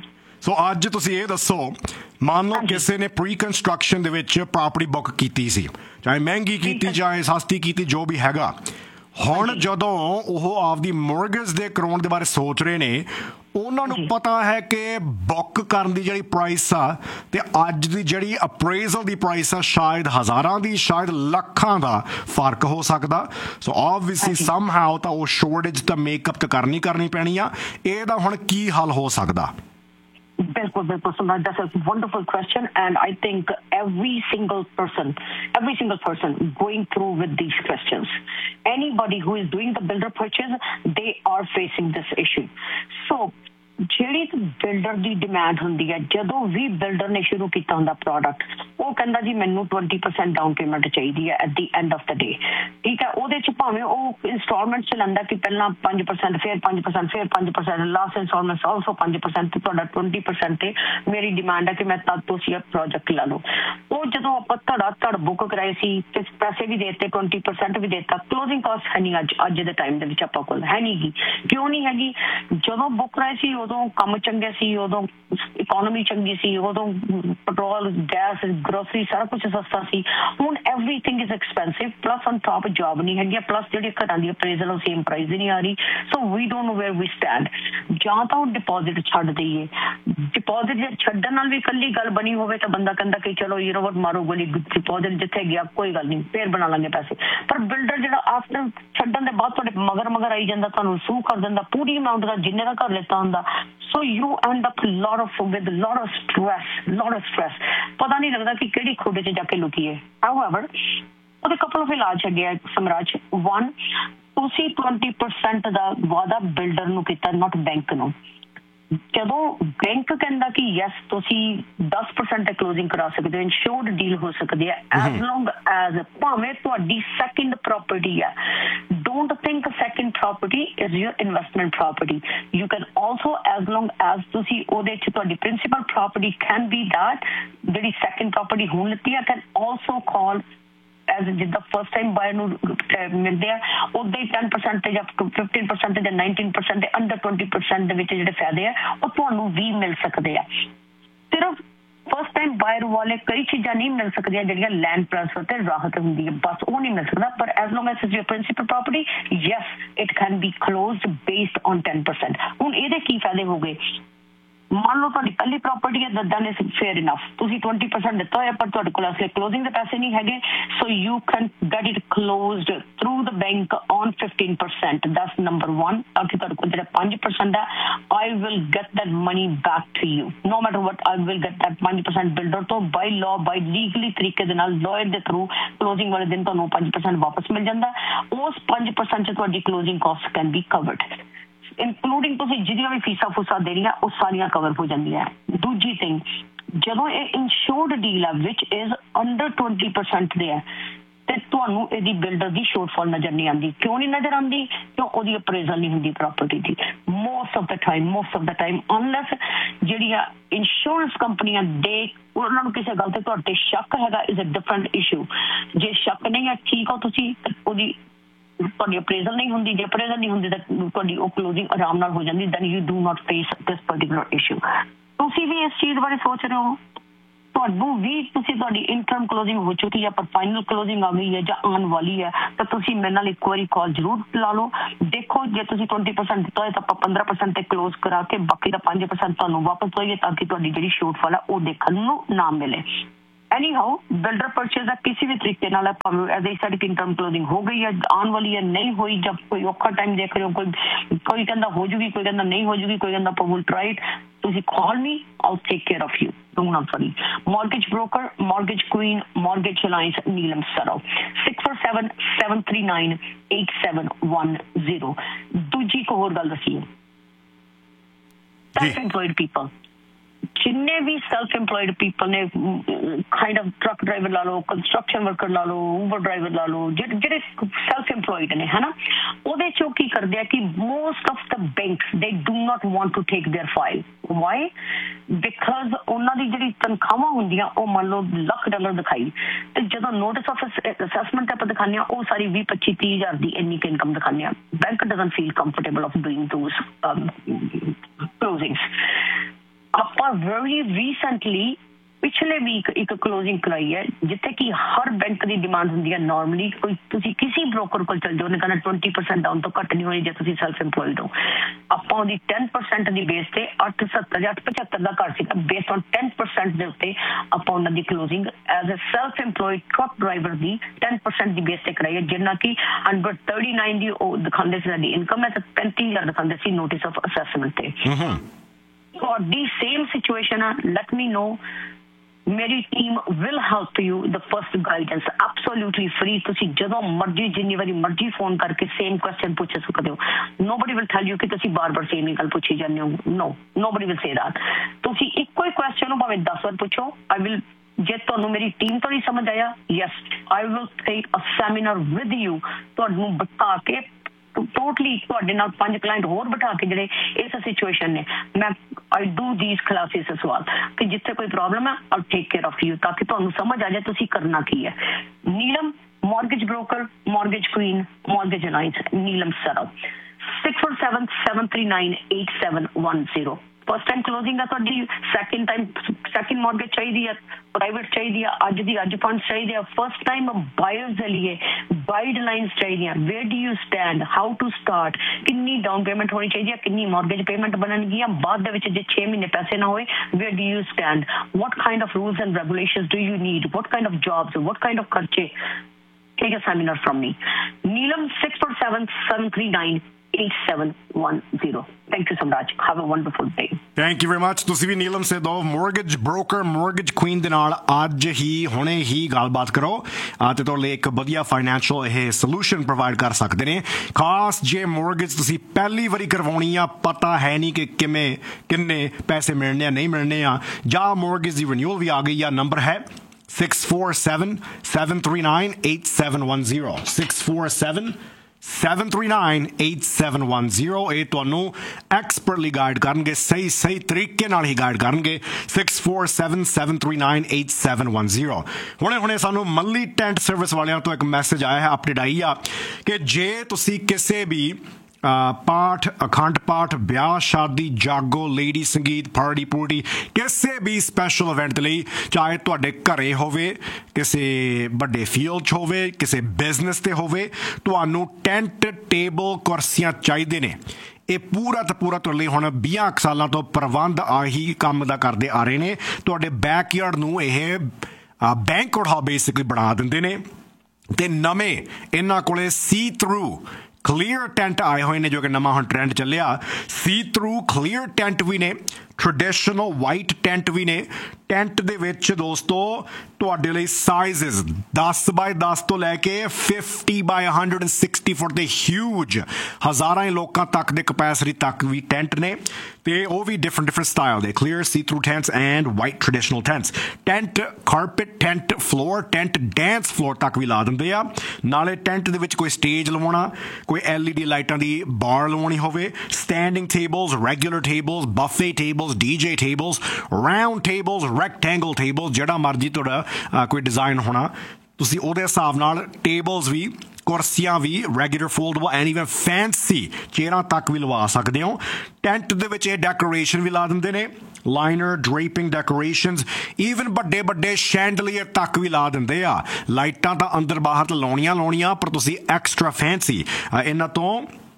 ਸੋ ਅੱਜ ਤੁਸੀਂ ਇਹ ਦੱਸੋ ਮੰਨ ਲਓ ਕਿਸੇ ਨੇ ਪ੍ਰੀ ਕੰਸਟਰਕਸ਼ਨ ਦੇ ਵਿੱਚ ਪ੍ਰਾਪਰਟੀ ਬੁੱਕ ਕੀਤੀ ਸੀ ਚਾਹੇ ਮਹਿੰਗੀ ਕੀਤੀ ਚਾਹੇ ਸਸਤੀ ਕੀਤੀ ਜੋ ਵੀ ਹੈਗਾ ਹੁਣ ਜਦੋਂ ਉਹ ਆਪਦੀ ਮੋਰਗੇਜ ਦੇ ਕਰਾਉਣ ਦੇ ਬਾਰੇ ਸੋਚ ਰਹੇ ਨੇ ਉਹਨਾਂ ਨੂੰ ਪਤਾ ਹੈ ਕਿ ਬੁੱਕ ਕਰਨ ਦੀ ਜਿਹੜੀ ਪ੍ਰਾਈਸ ਆ ਤੇ ਅੱਜ ਦੀ ਜਿਹੜੀ ਅਪਰੇਜ਼ਲ ਦੀ ਪ੍ਰਾਈਸ ਆ ਸ਼ਾਇਦ ਹਜ਼ਾਰਾਂ ਦੀ ਸ਼ਾਇਦ ਲੱਖਾਂ ਦਾ ਫਰਕ ਹੋ ਸਕਦਾ ਸੋ ਆਬਵੀਅਸਲੀ ਸਮਹਾਉ ਤਾਂ ਉਹ ਸ਼ੋਰਟੇਜ ਤਾਂ ਮੇਕਅਪ ਤਾਂ ਕਰਨੀ ਕਰਨੀ ਪੈਣੀ ਆ ਇਹਦਾ ਹੁਣ ਕੀ ਹੱਲ ਹੋ ਸਕਦਾ Bilkul, bilkul, Samraj. That's a wonderful question, and I think every single person, every single person going through with these questions, anybody who is doing the builder purchase, they are facing this issue. So, ਜਿਹੜੀ builder ਦੀ demand ਹੁੰਦੀ ਹੈ ਜਦੋਂ ਵੀ builder ਨੇ ਸ਼ੁਰੂ ਕੀਤਾ ਹੁੰਦਾ product ਉਹ ਕਹਿੰਦਾ ਜੀ ਮੈਨੂੰ twenty percent ਡਾਊਨ ਪੇਮੈਂਟ ਚਾਹੀਦੀ ਹੈ ਐਟ ਦੀ ਐਂਡ ਆਫ ਦਾ ਡੇ ਠੀਕ ਹੈ ਉਹਦੇ ਚ ਭਾਵੇਂ ਉਹ ਇੰਸਟਾਲਮੈਂਟ ਚ ਲੈਂਦਾ ਕਿ ਪਹਿਲਾਂ five percent ਫਿਰ five percent ਫਿਰ five percent last instalment also five percent ਤੇ ਤੁਹਾਡਾ twenty percent ਤੇ ਮੇਰੀ ਡਿਮਾਂਡ ਹੈ ਕਿ ਮੈਂ ਤਦ ਤੁਸੀਂ ਇਹ ਪ੍ਰੋਜੈਕਟ ਲਾ ਲਓ ਉਹ ਜਦੋਂ ਆਪਾਂ ਧੜਾ ਧੜ ਬੁੱਕ ਕਰਾਏ ਸੀ ਤੇ ਪੈਸੇ ਵੀ ਦੇਤੇ twenty percent ਵੀ ਦੇਤਾ ਕਲੋਜ਼ਿੰਗ ਕਾਸਟ ਹੈ ਨਹੀਂ ਅੱਜ ਅੱਜ ਦੇ ਟਾਈਮ ਦੇ ਵਿੱਚ ਆਪਾਂ ਕੋਲ ਹੈ ਨਹੀਂ ਗੀ ਕਿਉਂ ਨਹੀਂ ਹੈਗੀ ਜਦੋਂ ਬੁੱਕ ਕਰਾਏ ਸੀ ਉਦੋਂ ਕੰਮ ਚੰਗੇ ਸੀ ਉਦੋਂ ਇਕੋਨਮੀ ਚੰਗੀ ਸੀ ਉਦੋਂ ਪੈਟਰੋਲ ਗੈਸ ਗਰੋਸਰੀ ਸਾਰਾ ਕੁਝ ਸਸਤਾ ਸੀ ਹੁਣ everything is expensive plus on top job ਨਹੀਂ ਹੈਗੀ ਪਲੱਸ ਜਿਹੜੀ ਘਰਾਂ ਦੀ ਅਪਰੇਜ਼ਲ ਉਹ ਸੇਮ ਪ੍ਰਾਈਸ ਹੀ ਨਹੀਂ ਆ ਰਹੀ ਸੋ we don't know wear we stand ਜਾਂ ਤਾਂ ਉਹ ਡਿਪੋਜ਼ਿਟ ਛੱਡ ਦਈਏ ਡਿਪੋਜ਼ਿਟ ਜੇ ਛੱਡਣ ਨਾਲ ਵੀ ਇਕੱਲੀ ਗੱਲ ਬਣੀ ਹੋਵੇ ਤਾਂ ਬੰਦਾ ਕਹਿੰਦਾ ਕਿ ਚਲੋ ਯੂ ਨੋ ਵਟ ਮਾਰੋ ਗੋਲੀ ਡਿਪੋਜ਼ਿਟ ਜਿੱਥੇ ਗਿਆ ਕੋਈ ਗੱਲ ਨਹੀਂ ਫੇਰ ਬਣਾ ਲਾਂਗੇ ਪੈਸੇ ਪਰ ਬਿਲਡਰ ਜਿਹੜਾ ਆਫਟਰ ਛੱਡਣ ਦੇ ਬਾਅਦ ਤੁਹਾਡੇ ਮਗਰ ਮਗਰ ਆਈ ਜਾਂਦਾ ਤੁਹਾਨੂੰ ਸੂ ਕਰ ਦਿੰਦਾ ਪੂਰੀ ਅਮਾਊਂਟ ਦਾ ਜਿੰਨੇ ਦਾ ਘਰ ਲਿੱਤਾ ਹੁੰਦਾ so you end up a lot of with a lot of stress lot of stress ਪਤਾ ਨਹੀਂ ਲੱਗਦਾ ਕਿ ਕਿਹੜੀ ਖੋਡੇ 'ਚ ਜਾ ਕੇ ਲੁਕੀਏ however ਉਹਦੇ couple of ਇਲਾਜ ਹੈਗੇ ਆ ਸਮਰਾਜ one ਤੁਸੀਂ twenty percent ਦਾ ਵਾਅਦਾ ਬਿਲਡਰ ਨੂੰ ਕੀਤਾ not ਬੈਂਕ ਨੂੰ ਜਦੋਂ ਬੈਂਕ ਕਹਿੰਦਾ ਕਿ ਯੈਸ ਤੁਸੀਂ ten percent ਤੇ ਕਲੋਜ਼ਿੰਗ ਕਰਾ ਸਕਦੇ ਹੋ ਇਨਸ਼ੋਰਡ ਡੀਲ ਹੋ ਸਕਦੀ ਹੈ ਐਜ਼ ਲੌਂਗ ਐਜ਼ ਭਾਵੇਂ ਤੁਹਾਡੀ ਸੈਕੰਡ ਪ੍ਰਾਪਰਟੀ ਹੈ don't think second property is your investment property you can also as long as ਤੁਸੀਂ ਉਹਦੇ ਚ ਤੁਹਾਡੀ principal property can be that ਜਿਹੜੀ second property ਹੁਣ ਲਿੱਤੀ ਹੈ can also call as ਜਿੱਦਾਂ ਫਸਟ ਟਾਈਮ ਬਾਇਰ ਨੂੰ ਮਿਲਦੇ ਆ ਉਦਾਂ ਹੀ ten percent ਜਾਂ fifteen percent ਜਾਂ nineteen percent ਦੇ ਅੰਡਰ twenty percent ਦੇ ਵਿੱਚ ਜਿਹੜੇ ਫਾਇਦੇ ਆ ਉਹ ਤੁਹਾਨੂੰ ਵੀ ਮਿਲ ਸਕਦੇ ਆ ਸਿਰਫ ਫਸਟ ਟਾਈਮ ਬਾਇਰ ਵਾਲੇ ਕਈ ਚੀਜ਼ਾਂ ਨਹੀਂ ਮਿਲ ਸਕਦੀਆਂ ਜਿਹੜੀਆਂ ਲੈਂਡ ਟ੍ਰਾਂਸਫਰ ਤੇ ਰਾਹਤ ਹੁੰਦੀ ਹੈ ਬਸ ਉਹ ਨਹੀਂ ਮਿਲ ਸਕਦਾ ਪਰ as long as it's your principal property yes it can be closed based on ten percent ਹੁਣ ਇਹਦੇ ਕੀ ਫਾਇਦੇ ਹੋ ਗਏ ਮੰਨ ਲਓ ਤੁਹਾਡੀ ਪਹਿਲੀ ਪ੍ਰਾਪਰਟੀ ਹੈ ਦੈਨ ਇਜ਼ ਫੇਅਰ ਇਨਫ ਤੁਸੀਂ twenty percent ਦਿੱਤਾ ਹੋਇਆ ਪਰ ਤੁਹਾਡੇ ਕੋਲ ਅਸਲੇ ਕਲੋਜ਼ਿੰਗ ਦੇ ਪੈਸੇ ਨਹੀਂ ਹੈਗੇ so you can get it closed through the bank on fifteen percent that's number one ਤਾਂ ਕਿ ਤੁਹਾਡੇ ਕੋਲ ਜਿਹੜਾ five percent ਹੈ I will get that money back to you no matter what I will get that five percent builder ਤੋਂ by law by legally ਤਰੀਕੇ ਦੇ ਨਾਲ ਲਾਇਰ ਦੇ ਥਰੂ ਕਲੋਜ਼ਿੰਗ ਵਾਲੇ ਦਿਨ ਤੁਹਾਨੂੰ five percent ਵਾਪਸ ਮਿਲ ਜਾਂਦਾ ਉਸ five percent ਚ ਤੁਹਾਡੀ closing caste can be covered including ਤੁਸੀਂ ਜਿਹੜੀਆਂ ਵੀ ਫੀਸਾਂ ਫੂਸਾਂ ਦੇਣੀਆਂ ਉਹ ਸਾਰੀਆਂ ਕਵਰ ਹੋ ਜਾਂਦੀਆਂ। ਦੂਜੀ ਥਿੰਗ, ਜਦੋਂ ਇਹ ਇੰਸ਼ੋਰਡ ਡੀਲ ਆ ਵਿਚ ਇਜ਼ ਅੰਡਰ twenty percent ਦੇ ਹੈ ਤੇ ਤੁਹਾਨੂੰ ਇਹਦੀ ਬਿਲਡਰ ਦੀ ਸ਼ੋਰਟਫਾਲ ਨਜ਼ਰ ਨਹੀਂ ਆਉਂਦੀ। ਕਿਉਂ ਨਹੀਂ ਨਜ਼ਰ ਆਉਂਦੀ? ਕਿਉਂ ਉਹਦੀ ਅਪਰੇਜ਼ਲ ਨਹੀਂ ਹੁੰਦੀ property the most of the time most of the time unless ਜਿਹੜੀਆਂ ਇੰਸ਼ੋਰੈਂਸ ਕੰਪਨੀਆਂ ਦੇ ਉਹਨਾਂ ਨੂੰ ਕਿਸੇ ਗੱਲ ਤੇ ਤੁਹਾਡੇ ਤੇ ਸ਼ੱਕ ਹੈਗਾ ਇਜ਼ ਅ ਡਿਫਰੈਂਟ ਇਸ਼ੂ। ਜੇ ਸ਼ੱਕ ਨਹੀਂ ਹੈ ਠੀਕ ਹੋ ਤੁਸੀਂ, ਉਹਦੀ ਤੁਹਾਡੀ ਅਪਰੇਜ਼ਲ ਨਹੀਂ ਹੁੰਦੀ, ਜੇ ਅਪਰੇਜ਼ਲ ਨਹੀਂ ਹੁੰਦੀ ਤਾਂ ਤੁਹਾਡੀ ਉਹ ਕਲੋਜ਼ਿੰਗ ਆਰਾਮ ਨਾਲ ਹੋ ਜਾਂਦੀ। Then you do not face this particular issue. ਤੁਸੀਂ ਵੀ ਇਸ ਚੀਜ਼ ਬਾਰੇ ਸੋਚ ਰਹੇ ਹੋ, ਤੁਹਾਨੂੰ ਵੀ ਤੁਸੀਂ ਤੁਹਾਡੀ ਇਨਕਮ ਕਲੋਜ਼ਿੰਗ ਹੋ ਚੁੱਕੀ ਹੈ ਪਰ ਫਾਈਨਲ ਕਲੋਜ਼ਿੰਗ ਆ ਗਈ ਹੈ ਜਾਂ ਆਉਣ ਵਾਲੀ ਹੈ ਤਾਂ ਤੁਸੀਂ ਮੇਰੇ ਨਾਲ ਇੱਕ ਵਾਰੀ ਕਾਲ ਜ਼ਰੂਰ ਲਾ ਲਓ। ਦੇਖੋ ਜੇ ਤੁਸੀਂ twenty percent ਦਿੱਤਾ ਹੈ ਤਾਂ ਆਪਾਂ fifteen percent ਤੇ ਕਲੋਜ਼ ਕਰਾ ਕੇ ਬਾਕੀ ਦਾ five percent ਤੁਹਾਨੂੰ ਵਾਪਸ ਦਈਏ ਤਾਂ ਕਿ ਤੁਹਾਡੀ ਜਿਹੜੀ ਸ਼ੋਰਟਫਾਲ ਹੈ ਉਹ ਦੇਖਣ ਨੂੰ ਨਾ ਮਿਲੇ। ਐਨੀ ਹਾਊ ਬਿਲਡਰ ਪਰਚੇਜ਼ ਦਾ ਕਿਸੇ ਵੀ ਤਰੀਕੇ ਨਾਲ ਭਾਵੇਂ ਐਜ਼ ਅ ਸਾਡੀ ਇਨਕਮ ਕਲੋਜ਼ਿੰਗ ਹੋ ਗਈ ਹੈ, ਆਉਣ ਵਾਲੀ ਹੈ, ਨਹੀਂ ਹੋਈ, ਜਦ ਕੋਈ ਔਖਾ ਟਾਈਮ ਦੇਖ ਰਹੇ ਹੋ, ਕੋਈ ਕੋਈ ਕਹਿੰਦਾ ਹੋ ਜੂਗੀ, ਕੋਈ ਕਹਿੰਦਾ ਨਹੀਂ ਹੋ ਜੂਗੀ, ਕੋਈ ਕਹਿੰਦਾ ਆਪਾਂ ਵਿਲ ਟਰਾਈ ਇਟ, ਤੁਸੀਂ ਕਾਲ ਮੀ, ਆਲ take care of you. Don't not sorry. Mortgage broker, mortgage queen, mortgage alliance, Neelam Sarao. six four seven, seven three nine, eight seven one zero. दूजी को और गल दसी है self-employed people. जिन्ने भी self employed people ने kind of truck driver La low, construction worker La low, Uber driver ला लो, ਜਿਹੜੇ self employed ਨੇ है ना, ਉਹਦੇ ਚੋਂ ਕੀ ਕਰਦੇ ਆ ਕਿ most of the banks they do not want to take their file. Why? Because ਉਹਨਾਂ ਦੀ ਜਿਹੜੀ ਤਨਖਾਹਾਂ ਹੁੰਦੀਆਂ ਉਹ ਮੰਨ ਲਓ ਲੱਖ ਡਾਲਰ ਦਿਖਾਈ ਤੇ ਜਦੋਂ ਨੋਟਿਸ ਆਫ ਅਸੈਸਮੈਂਟ ਆਪਾਂ ਦਿਖਾਉਂਦੇ ਆ ਉਹ ਸਾਰੀ ਵੀਹ ਪੱਚੀ ਤੀਹ ਹਜ਼ਾਰ ਦੀ ਇੰਨੀ ਇਨਕਮ ਦਿਖਾਉਂਦੇ ਆ। Bank doesn't feel comfortable of doing ਦੋਸ ਕਲੋਜ਼ਿੰਗਸ। ਆਪਾਂ ਵੈਰੀ ਰੀਸੈਂਟਲੀ ਪਿਛਲੇ ਵੀਕ ਇੱਕ ਕਲੋਜ਼ਿੰਗ ਕਰਾਈ ਹੈ ਜਿੱਥੇ ਕਿ ਹਰ ਬੈਂਕ ਦੀ ਡਿਮਾਂਡ ਹੁੰਦੀ ਹੈ ਨਾਰਮਲੀ ਕੋਈ ਤੁਸੀਂ ਕਿਸੇ ਬ੍ਰੋਕਰ ਕੋਲ ਚਲ ਜਾਓ ਉਹਨੇ ਕਹਿੰਦਾ twenty percent ਡਾਊਨ ਤੋਂ ਘੱਟ ਨਹੀਂ ਹੋਣੀ ਜੇ ਤੁਸੀਂ ਸੈਲਫ ਇੰਪਲੋਇਡ ਹੋ। ਆਪਾਂ ਉਹਦੀ ten percent ਦੀ ਬੇਸ ਤੇ eight seventy ਜਾਂ eight fifty ਦਾ ਘਰ ਸੀਗਾ ਬੇਸਡ ਔਨ ten percent ਦੇ ਉੱਤੇ ਆਪਾਂ ਉਹਨਾਂ ਦੀ closing as a self employed truck driver the ten percent the base ਤੇ ਕਰਾਈ ਹੈ ਜਿੰਨਾ ਕਿ one thirty-nine ਦੀ ਉਹ ਦਿਖਾਉਂਦੇ ਸੀ ਸਾਡੀ ਇਨਕਮ ਹੈ ਤੇ ਪੈਂਤੀ ਹਜ਼ਾਰ ਦਿਖਾਉਂਦੇ ਸੀ ਨੋਟਿਸ ਆਫ ਅਸੈਸਮੈਂਟ ਤੇ। ਤੁਹਾਡੀ ਸੇਮ ਸਿਚੁਏਸ਼ਨ ਆ, ਲੈਟ ਮੀ ਨੋ, ਮੇਰੀ team will help you the first guidance absolutely free. ਤੁਸੀਂ ਜਦੋਂ ਮਰਜ਼ੀ ਜਿੰਨੀ ਵਾਰੀ ਮਰਜ਼ੀ ਫੋਨ ਕਰਕੇ ਸੇਮ ਕੁਐਸਚਨ ਪੁੱਛ ਸਕਦੇ ਹੋ। ਨੋਬਡੀ ਵਿਲ ਟੈਲ ਯੂ ਕਿ ਤੁਸੀਂ ਬਾਰ-ਬਾਰ ਸੇਮ ਹੀ ਗੱਲ ਪੁੱਛੀ ਜਾਂਦੇ ਹੋ। ਨੋ, ਨੋਬਡੀ ਵਿਲ ਸੇ ਦੈਟ। ਤੁਸੀਂ ਇੱਕੋ ਹੀ ਕੁਐਸਚਨ ਨੂੰ ਭਾਵੇਂ ਦਸ ਵਾਰ ਪੁੱਛੋ। ਆਈ ਵਿਲ, ਜੇ ਤੁਹਾਨੂੰ ਮੇਰੀ ਟੀਮ ਤੋਂ ਨਹੀਂ ਸਮਝ ਆਇਆ, yes I will take a seminar with you, ਤੁਹਾਨੂੰ ਬਿਠਾ ਕੇ ਟੋਟਲੀ ਤੁਹਾਡੇ ਨਾਲ ਪੰਜ ਕਲਾਇੰਟ ਹੋਰ ਬਿਠਾ ਕੇ ਜਿਹੜੇ ਇਸ ਸਿਚੁਏਸ਼ਨ ਨੇ ਮੈਂ I do these classes as well ਕਿ ਜਿੱਥੇ ਕੋਈ ਪ੍ਰੋਬਲਮ ਹੈ ਆਈ ਟੇਕ ਕੇਅਰ ਆਫ ਯੂ ਤਾਂ ਕਿ ਤੁਹਾਨੂੰ ਸਮਝ ਆ ਜਾਏ ਤੁਸੀਂ ਕਰਨਾ ਕੀ ਹੈ। Neelam mortgage broker, mortgage Queen, mortgage alliance, Neelam Sarao six four seven, seven three nine, eight seven one zero। First time closing ਆ ਤੁਹਾਡੀ, ਸੈਕਿੰਡ ਟਾਈਮ ਸੈਕਿੰਡ ਮੌਰਗੇਜ ਚਾਹੀਦੀ ਹੈ, ਪ੍ਰਾਈਵੇਟ ਚਾਹੀਦੀ ਆ, ਅੱਜ ਦੀ ਅੱਜ ਫੰਡ ਚਾਹੀਦੇ ਆ, ਫਸਟ ਟਾਈਮ ਬਾਇਰਸ ਦੇ ਲਈ ਗਾਈਡਲਾਈਨਸ ਚਾਹੀਦੀਆਂ, wear do you stand, how to start, ਕਿੰਨੀ ਡਾਊਨ ਪੇਮੈਂਟ ਹੋਣੀ ਚਾਹੀਦੀ ਹੈ, ਕਿੰਨੀ ਮੌਰਗੇਜ ਪੇਮੈਂਟ ਬਣਨਗੀਆਂ, ਬਾਅਦ ਦੇ ਵਿੱਚ ਜੇ ਛੇ ਮਹੀਨੇ ਪੈਸੇ ਨਾ ਹੋਏ wear do you stand, what kind of rules and regulations do you need, what kind of jobs, what kind of ਖਰਚੇ। Take a seminar from me. Neelam six four seven, seven three nine, eight seven one zero. Thank you, Samraj. Have a wonderful day. Thank you very much. ਤੁਸੀਂ ਵੀ Neelam ਸੇਦੋਵ mortgage broker, mortgage Queen ਦੇ ਨਾਲ ਅੱਜ ਹੀ ਹੁਣੇ ਹੀ ਗੱਲਬਾਤ ਕਰੋ ਅਤੇ ਤੁਹਾਡੇ ਲਈ ਇੱਕ ਵਧੀਆ ਫਾਈਨੈਂਸ਼ੀਅਲ ਇਹ ਸੋਲੂਸ਼ਨ ਪ੍ਰੋਵਾਈਡ ਕਰ ਸਕਦੇ ਨੇ। ਖਾਸ ਜੇ ਮੋਰਗੇਜ ਤੁਸੀਂ ਪਹਿਲੀ ਵਾਰੀ ਕਰਵਾਉਣੀ ਆ, ਪਤਾ ਹੈ ਨਹੀਂ ਕਿ ਕਿਵੇਂ ਕਿੰਨੇ ਪੈਸੇ ਮਿਲਣੇ ਆ ਨਹੀਂ ਮਿਲਣੇ ਆ, ਜਾਂ ਮੋਰਗੇਜ ਦੀ ਰਿਨਿਊਅਲ ਵੀ ਆ ਗਈ ਆ, ਨੰਬਰ ਹੈ six four seven, seven three nine, eight seven one zero six four seven, seven three nine, eight seven one zero। ਇਹ ਤੁਹਾਨੂੰ ਐਕਸਪਰਟਲੀ ਗਾਈਡ ਕਰਨਗੇ, ਸਹੀ ਸਹੀ ਤਰੀਕੇ ਨਾਲ ਹੀ ਗਾਈਡ ਕਰਨਗੇ। six four seven, seven three nine, eight seven one zero। ਹੁਣੇ ਹੁਣੇ ਸਾਨੂੰ ਮੱਲੀ ਟੈਂਟ ਸਰਵਿਸ ਵਾਲਿਆਂ ਤੋਂ ਇੱਕ ਮੈਸੇਜ ਆਇਆ ਹੈ, ਅਪਡੇਟ ਆਈ ਆ ਕਿ ਜੇ ਤੁਸੀਂ ਕਿਸੇ ਵੀ ਪਾਠ, ਅਖੰਡ ਪਾਠ, ਵਿਆਹ ਸ਼ਾਦੀ, ਜਾਗੋ, ਲੇਡੀ ਸੰਗੀਤ, ਪਾਰਟੀ ਪੂਰਟੀ, ਕਿਸੇ ਵੀ ਸਪੈਸ਼ਲ ਇਵੈਂਟ ਦੇ ਲਈ, ਚਾਹੇ ਤੁਹਾਡੇ ਘਰੇ ਹੋਵੇ, ਕਿਸੇ ਵੱਡੇ ਫੀਲਡ 'ਚ ਹੋਵੇ, ਕਿਸੇ ਬਿਜ਼ਨਸ 'ਤੇ ਹੋਵੇ, ਤੁਹਾਨੂੰ ਟੈਂਟ, ਟੇਬਲ, ਕੁਰਸੀਆਂ ਚਾਹੀਦੇ ਨੇ। ਇਹ ਪੂਰਾ ਤਾਂ ਪੂਰਾ ਤੁਹਾਡੇ ਲਈ ਹੁਣ ਵੀਹਾਂ ਕੁ ਸਾਲਾਂ ਤੋਂ ਪ੍ਰਬੰਧ ਆਹੀ ਕੰਮ ਦਾ ਕਰਦੇ ਆ ਰਹੇ ਨੇ। ਤੁਹਾਡੇ ਬੈਕਯਾਰਡ ਨੂੰ ਇਹ ਬੈਂਕਟ ਹਾਲ ਬੇਸਿਕਲੀ ਬਣਾ ਦਿੰਦੇ ਨੇ ਤੇ ਨਵੇਂ ਇਹਨਾਂ ਕੋਲੇ ਸੀ ਥਰੂ ਕਲੀਅਰ ਟੈਂਟ ਆਏ ਹੋਏ ਨੇ ਜੋ ਕਿ ਨਵਾਂ ਹੁਣ ਟ੍ਰੈਂਡ ਚੱਲਿਆ। ਸੀ ਥਰੂ ਕਲੀਅਰ ਟੈਂਟ ਵੀ ਨੇ ट्रेडिशनल वाइट टेंट भी ने टेंट दे विच दोस्तों तुहाडे लई साइजेस दस बाय दस तो लैके fifty by hundred and sixty foot they huge हज़ारां लोकां तक दे कैपेसिटी तक भी टेंट ने ते वो भी different different style they clear C through tents and white traditional tents tent carpet tent floor tent dance floor तक भी ला दिंदे आ नाले टेंट दे विच कोई स्टेज लवाउणा कोई एल ई डी लाइटां दी बार लवाउणी होवे standing tables regular tables buffet tables D J tables round tables rectangle tables जिहड़ा मर्जी तुहाडा कोई डिजाइन होना तुसीं उहदे हिसाब नाल टेबल्स भी कुर्सियां भी regular foldable and even fancy चेयरां तक भी लवा सकदे हो टेंट दे विच इह डेकोरेशन भी ला दिंदे ने लाइनर ड्रेपिंग डेकोरेशनस ईवन बड़े बड़े शैंडलीयर तक भी ला दिंदे आ लाइटां तां अंदर बाहर तां लाउणियां लाउणियां पर तुसीं एक्सट्रा फैंसी इन्हां तों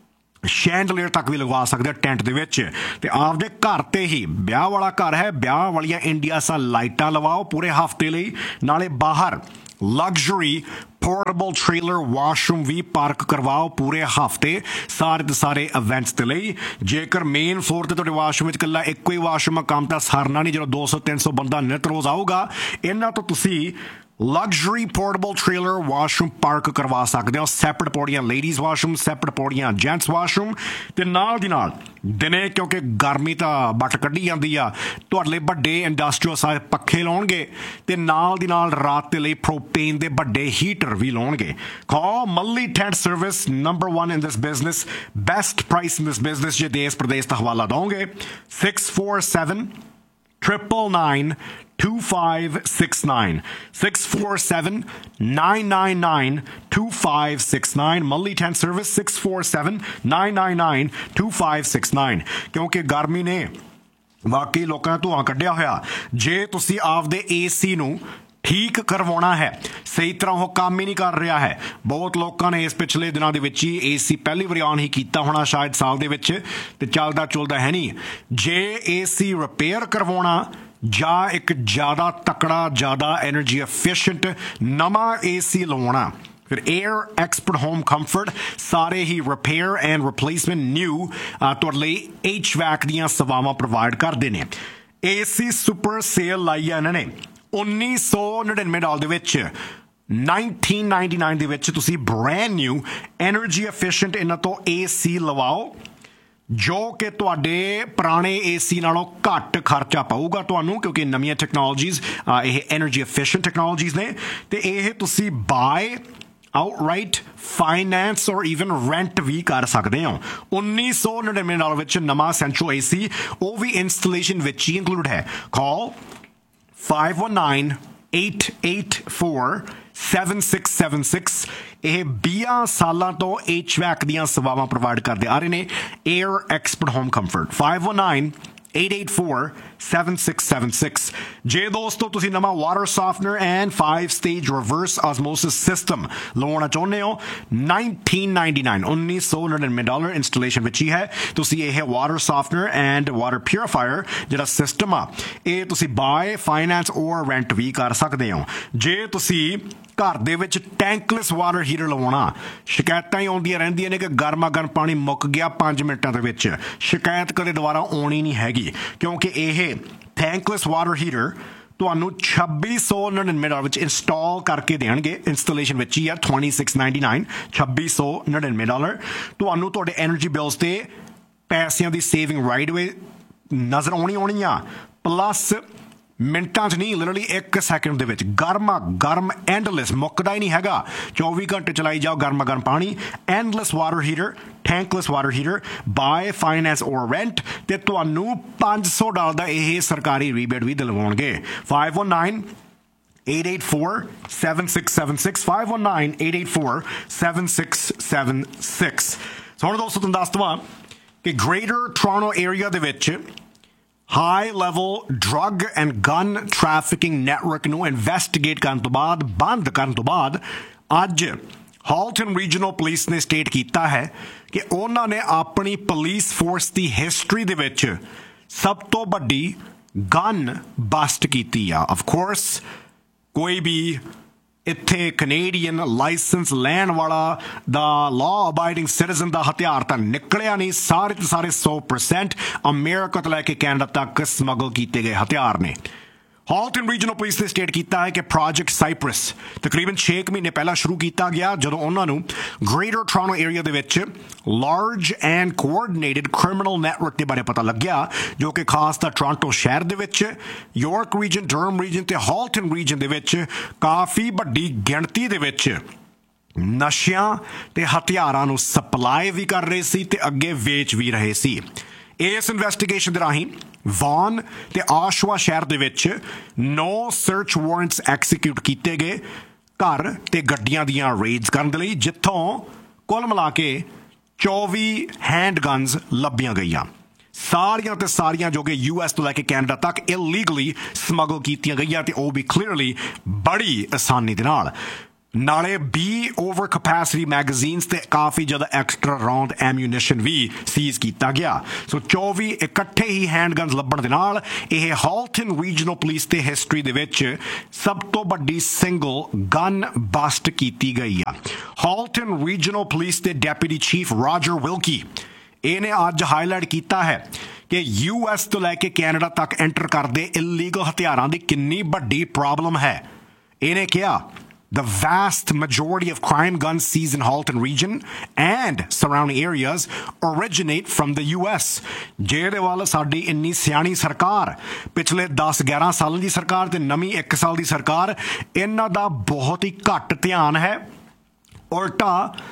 शैंडलीयर तक भी लगवा सकते टेंट दे विच ते आपदे घर ते ही ब्याह वाला घर है ब्याह वालियां इंडिया सा लाइटां लवाओ पूरे हफ्ते लई नाले बाहर लग्जरी पोर्टेबल ट्रेलर वाशरूम भी पार्क करवाओ पूरे हफ्ते सारे दे सारे इवेंट्स दे लई जेकर मेन फ्लोर ते तुहाडे वाशरूम विच कल्ला इक्को ही वाशरूम काम तां सरना नहीं जो दो सौ तीन सौ बंदा नित रोज आऊगा इन्हां तो तुसीं luxury portable trailer washroom park करवा सकते हो सैपरेट पौड़ियां लेडीज़ वाशरूम सैपरेट पौड़ियां जेंट्स वाशरूम ते नाल दी नाल दिने क्योंकि गर्मी तां बट कड्ढी जांदी आ तुहाडे लई बड्डे इंडस्ट्रीयल साइज पक्खे लाउणगे ते नाल दी नाल रात दे लई प्रोपेन दे बड्डे हीटर भी लाउणगे call Malli tent service number one in this business best price in this business जे देश प्रदेश दा हवाला दोगे six four seven triple nine two five six nine six four seven nine nine nine two five six nine Mully Tent Service six four seven nine nine nine two five six nine क्योंकि गर्मी ने वाकई लोकां दा धुआं कड्ढिया होया जे तुसीं आपदे AC नूं ठीक करवाना है सही तरह वो काम ही नहीं कर रहा है बहुत लोगों ने इस पिछले दिनों के विच ही एसी पहली बार ऑन ही किया होना शायद साल दे विच ते चलदा चुलदा है नहीं जे एसी रिपेयर करवाना जा एक ज़्यादा तकड़ा ज़्यादा एनर्जी एफिशिएंट नवा एसी लवाना फिर एयर एक्सपर्ट होम कंफर्ट सारे ही रिपेयर एंड रिप्लेसमेंट न्यू तुहाडे लई एच वैक दीयां सेवावां प्रोवाइड करदे ने एसी सुपर सेल लाई है इन्होंने उन्नीस सौ नड़िनवे डॉलर दे विच नाइनटीन नाइनटी नाइन दे विच तुसीं ब्रांड न्यू एनर्जी एफिशिएंट इन्हां तो एसी लवाओ जो कि तुहाडे पुराने एसी नालों घट खर्चा पऊगा तुहानूं क्योंकि नवीं टैक्नोलॉजीज ये एनर्जी एफिशिएंट टैक्नोलॉजीज ने ते ये तुसीं बाय आउटराइट फाइनेंस और ईवन रेंट भी कर सकते हो उन्नीस सौ नड़िनवे डॉलर विच नवां सेंट्रल एसी वो भी इंस्टॉलेशन विच ही इंक्लूड है call five one nine eight eight four seven six seven six ਇਹ बीस ਸਾਲਾਂ ਤੋਂ एच वैक ਦੀਆਂ ਸੇਵਾਵਾਂ ਪ੍ਰੋਵਾਈਡ ਕਰਦੇ ਆ ਰਹੇ ਨੇ air expert home comfort five one nine eight eight four seven six seven six ਜੇ ਦੋਸਤੋ ਤੁਸੀਂ ਨਵਾਂ water ਸੌਫਟਨਰ and five stage reverse osmosis system ਲਵਾਉਣਾ ਚਾਹੁੰਦੇ ਹੋ nineteen ninety-nine उन्नीस सौ नड़िनवे ਡਾਲਰ ਇੰਸਟਾਲੇਸ਼ਨ ਵਿੱਚ ਹੀ ਹੈ ਤੁਸੀਂ ਇਹ ਵਾਟਰ ਸੌਫਟਨਰ ਐਂਡ ਵਾਟਰ ਪਿਉਰੀਫਾਇਰ ਜਿਹੜਾ ਸਿਸਟਮ ਆ ਇਹ ਤੁਸੀਂ ਬਾਏ ਫਾਈਨੈਂਸ ਔਰ ਰੈਂਟ ਵੀ ਕਰ ਸਕਦੇ ਹੋ ਜੇ ਤੁਸੀਂ ਘਰ ਦੇ ਵਿੱਚ ਟੈਂਕਲੈਸ ਵਾਟਰ ਹੀਟਰ ਲਵਾਉਣਾ ਸ਼ਿਕਾਇਤਾਂ ਹੀ ਆਉਂਦੀਆਂ ਰਹਿੰਦੀਆਂ ਨੇ ਕਿ ਗਰਮਾ ਗਰਮ ਪਾਣੀ ਮੁੱਕ ਗਿਆ ਪੰਜ ਮਿੰਟਾਂ ਦੇ ਵਿੱਚ ਸ਼ਿਕਾਇਤ ਕਦੇ ਦੁਬਾਰਾ ਆਉਣੀ ਨਹੀਂ ਹੈਗੀ ਕਿਉਂਕਿ ਇਹ ਟੈਂਕਲੈਸ ਵਾਟਰ ਹੀਟਰ ਤੁਹਾਨੂੰ ਛੱਬੀ ਸੌ ਨੜਿਨਵੇਂ ਡਾਲਰ ਵਿੱਚ ਇੰਸਟਾਲ ਕਰਕੇ ਦੇਣਗੇ ਇੰਸਟਾਲੇਸ਼ਨ ਵਿੱਚ ਹੀ ਆ twenty-six ninety-nine ਛੱਬੀ ਸੌ ਨੜਿਨਵੇਂ ਡਾਲਰ ਤੁਹਾਨੂੰ ਤੁਹਾਡੇ ਐਨਰਜੀ ਬਿਲਸ ਤੇ ਪੈਸਿਆਂ ਦੀ ਸੇਵਿੰਗ ਰਾਈਟ ਵੇ ਨਜ਼ਰ ਆਉਣੀ ਆਉਣੀ ਆ ਪਲੱਸ ਮਿੰਟਾਂ 'ਚ ਨਹੀਂ ਲਿਟਰਲੀ ਇੱਕ ਸੈਕਿੰਡ ਦੇ ਵਿੱਚ ਗਰਮਾ ਗਰਮ ਐਂਡਲੈਸ ਮੁੱਕਦਾ ਹੀ ਨਹੀਂ ਹੈਗਾ ਚੌਵੀ ਘੰਟੇ ਚਲਾਈ ਜਾਓ ਗਰਮਾ ਗਰਮ ਪਾਣੀ endless water heater ਟੈਂਕਲੈਸ water heater bye finance ਔਰ ਰੈਂਟ ਤੇ ਤੁਹਾਨੂੰ ਪੰਜ ਸੌ ਡਾਲਰ ਦਾ ਇਹ ਸਰਕਾਰੀ ਰੀਬੇਟ ਵੀ ਦਿਲਵਾਉਣਗੇ five one nine eight eight four seven six seven six five one nine eight eight four seven six seven six ਸੋ ਹੁਣ ਦੋਸਤੋ ਤੁਹਾਨੂੰ ਦੱਸ ਦਵਾਂ ਕਿ ਗ੍ਰੇਟਰ ਟੋਰਾਂਟੋ ਏਰੀਆ ਦੇ ਵਿੱਚ high level drug and gun trafficking network ਨੂੰ ਇਨਵੈਸਟੀਗੇਟ ਕਰਨ ਤੋਂ ਬਾਅਦ ਬੰਦ ਕਰਨ ਤੋਂ ਬਾਅਦ ਅੱਜ ਹਾਲਟਨ ਰੀਜਨਲ ਪੁਲਿਸ ਨੇ ਸਟੇਟ ਕੀਤਾ ਹੈ ਕਿ ਉਹਨਾਂ ਨੇ ਆਪਣੀ ਪੁਲਿਸ ਫੋਰਸ ਦੀ ਹਿਸਟਰੀ ਦੇ ਵਿੱਚ ਸਭ ਤੋਂ ਵੱਡੀ ਗਨ ਬਸਟ ਕੀਤੀ ਆ ਆਫ ਕੋਰਸ ਕੋਈ ਵੀ ਇੱਥੇ ਕੈਨੇਡੀਅਨ ਲਾਇਸੈਂਸ ਲੈਣ ਵਾਲਾ ਦਾ ਲਾਅ ਅਬਾਈਡਿੰਗ ਸਿਟੀਜ਼ਨ ਦਾ ਹਥਿਆਰ ਤਾਂ ਨਿਕਲਿਆ ਨਹੀਂ, ਸਾਰੇ ਤੇ ਸਾਰੇ ਸੌ ਪਰਸੈਂਟ ਅਮਰੀਕਾ ਤੋਂ ਲੈ ਕੇ ਕੈਨੇਡਾ ਤੱਕ ਸਮਗਲ ਕੀਤੇ ਗਏ ਹਥਿਆਰ ਨੇ। ਹਾਲਟਨ ਰੀਜਨਲ ਪੁਲਿਸ ਨੇ ਸਟੇਟ ਕੀਤਾ ਹੈ ਕਿ ਪ੍ਰੋਜੈਕਟ ਸਾਈਪਰਸ ਤਕਰੀਬਨ ਛੇ ਮਹੀਨੇ ਪਹਿਲਾਂ ਸ਼ੁਰੂ ਕੀਤਾ ਗਿਆ, ਜਦੋਂ ਉਹਨਾਂ ਨੂੰ ਗ੍ਰੇਟਰ ਟੋਰਾਂਟੋ ਏਰੀਆ ਦੇ ਵਿੱਚ large and coordinated criminal network ਦੇ ਬਾਰੇ ਪਤਾ ਲੱਗਿਆ, ਜੋ ਕਿ ਖਾਸ ਤਾਂ ਟੋਰਾਂਟੋ ਸ਼ਹਿਰ ਦੇ ਵਿੱਚ, ਯਾਰਕ ਰੀਜਨ, ਡਰਮ ਰੀਜਨ ਤੇ ਹਾਲਟਨ ਰੀਜਨ ਦੇ ਵਿੱਚ ਕਾਫੀ ਵੱਡੀ ਗਿਣਤੀ ਦੇ ਵਿੱਚ ਨਸ਼ਿਆਂ ਤੇ ਹਥਿਆਰਾਂ ਨੂੰ ਸਪਲਾਈ ਵੀ ਕਰ ਰਹੇ ਸੀ ਤੇ ਅੱਗੇ ਵੇਚ ਵੀ ਰਹੇ ਸੀ। ਇਸ ਇਨਵੈਸਟੀਗੇਸ਼ਨ ਦੇ ਰਾਹੀਂ ਵਾਨ ਤੇ ਆਸ਼ਵਾ ਸ਼ਹਿਰ ਦੇ ਵਿੱਚ ਨੌ ਸਰਚ ਵਾਰੰਟਸ ਐਕਸੀਕਿਊਟ ਕੀਤੇ ਗਏ ਘਰ ਤੇ ਗੱਡੀਆਂ ਦੀਆਂ ਰੇਡਸ ਕਰਨ ਦੇ ਲਈ, ਜਿੱਥੋਂ ਕੁੱਲ ਮਿਲਾ ਕੇ ਚੌਵੀ ਹੈਂਡ ਗਨਸ ਲੱਭੀਆਂ ਗਈਆਂ, ਸਾਰੀਆਂ ਤੇ ਸਾਰੀਆਂ ਜੋ ਕਿ ਯੂ ਐਸ ਤੋਂ ਲੈ ਕੇ ਕੈਨੇਡਾ ਤੱਕ ਇਲੀਗਲੀ ਸਮਗਲ ਕੀਤੀਆਂ ਗਈਆਂ, ਤੇ ਉਹ ਵੀ ਕਲੀਅਰਲੀ ਬੜੀ ਆਸਾਨੀ ਦੇ ਨਾਲ। ਨਾਲੇ ਵੀਹ ਓਵਰ ਕਪੈਸਿਟੀ ਮੈਗਜ਼ੀਨਸ ਤੇ ਕਾਫੀ ਜ਼ਿਆਦਾ ਐਕਸਟਰਾ ਰਾਉਂਡ ਐਮਿਊਨਿਸ਼ਨ ਵੀ ਸੀਜ਼ ਕੀਤਾ ਗਿਆ। ਸੋ ਚੌਵੀ ਇਕੱਠੇ ਹੀ ਹੈਂਡਗਨਸ ਲੱਭਣ ਦੇ ਨਾਲ ਇਹ ਹਾਲਟਨ ਰੀਜਨਲ ਪੁਲਿਸ ਦੇ ਹਿਸਟਰੀ ਦੇ ਵਿੱਚ ਸਭ ਤੋਂ ਵੱਡੀ ਸਿੰਗਲ ਗਨ ਬਸਟ ਕੀਤੀ ਗਈ ਆ। ਹਾਲਟਨ ਰੀਜਨਲ ਪੁਲਿਸ ਦੇ ਡੈਪੂਟੀ ਚੀਫ ਰਾਜਰ ਵਿਲਕੀ ਇਹਨੇ ਅੱਜ ਹਾਈਲਾਈਟ ਕੀਤਾ ਹੈ ਕਿ ਯੂ ਐਸ ਤੋਂ ਲੈ ਕੇ ਕੈਨੇਡਾ ਤੱਕ ਐਂਟਰ ਕਰਦੇ ਇਲੀਗਲ ਹਥਿਆਰਾਂ ਦੀ ਕਿੰਨੀ ਵੱਡੀ ਪ੍ਰੋਬਲਮ ਹੈ। ਇਹਨੇ ਕਿਹਾ the vast majority of crime guns seized in Halton region and surrounding areas originate from the U S ਜਿਹਦੇ ਵੱਲ ਸਾਡੀ ਇੰਨੀ ਸਿਆਣੀ ਸਰਕਾਰ, ਪਿਛਲੇ ਦਸ ਗਿਆਰਾਂ ਸਾਲਾਂ ਦੀ ਸਰਕਾਰ ਤੇ ਨਵੀਂ ਇੱਕ ਸਾਲ ਦੀ ਸਰਕਾਰ, ਇਹਨਾਂ ਦਾ ਬਹੁਤ ਹੀ ਘੱਟ ਧਿਆਨ ਹੈ। ਉਲਟਾ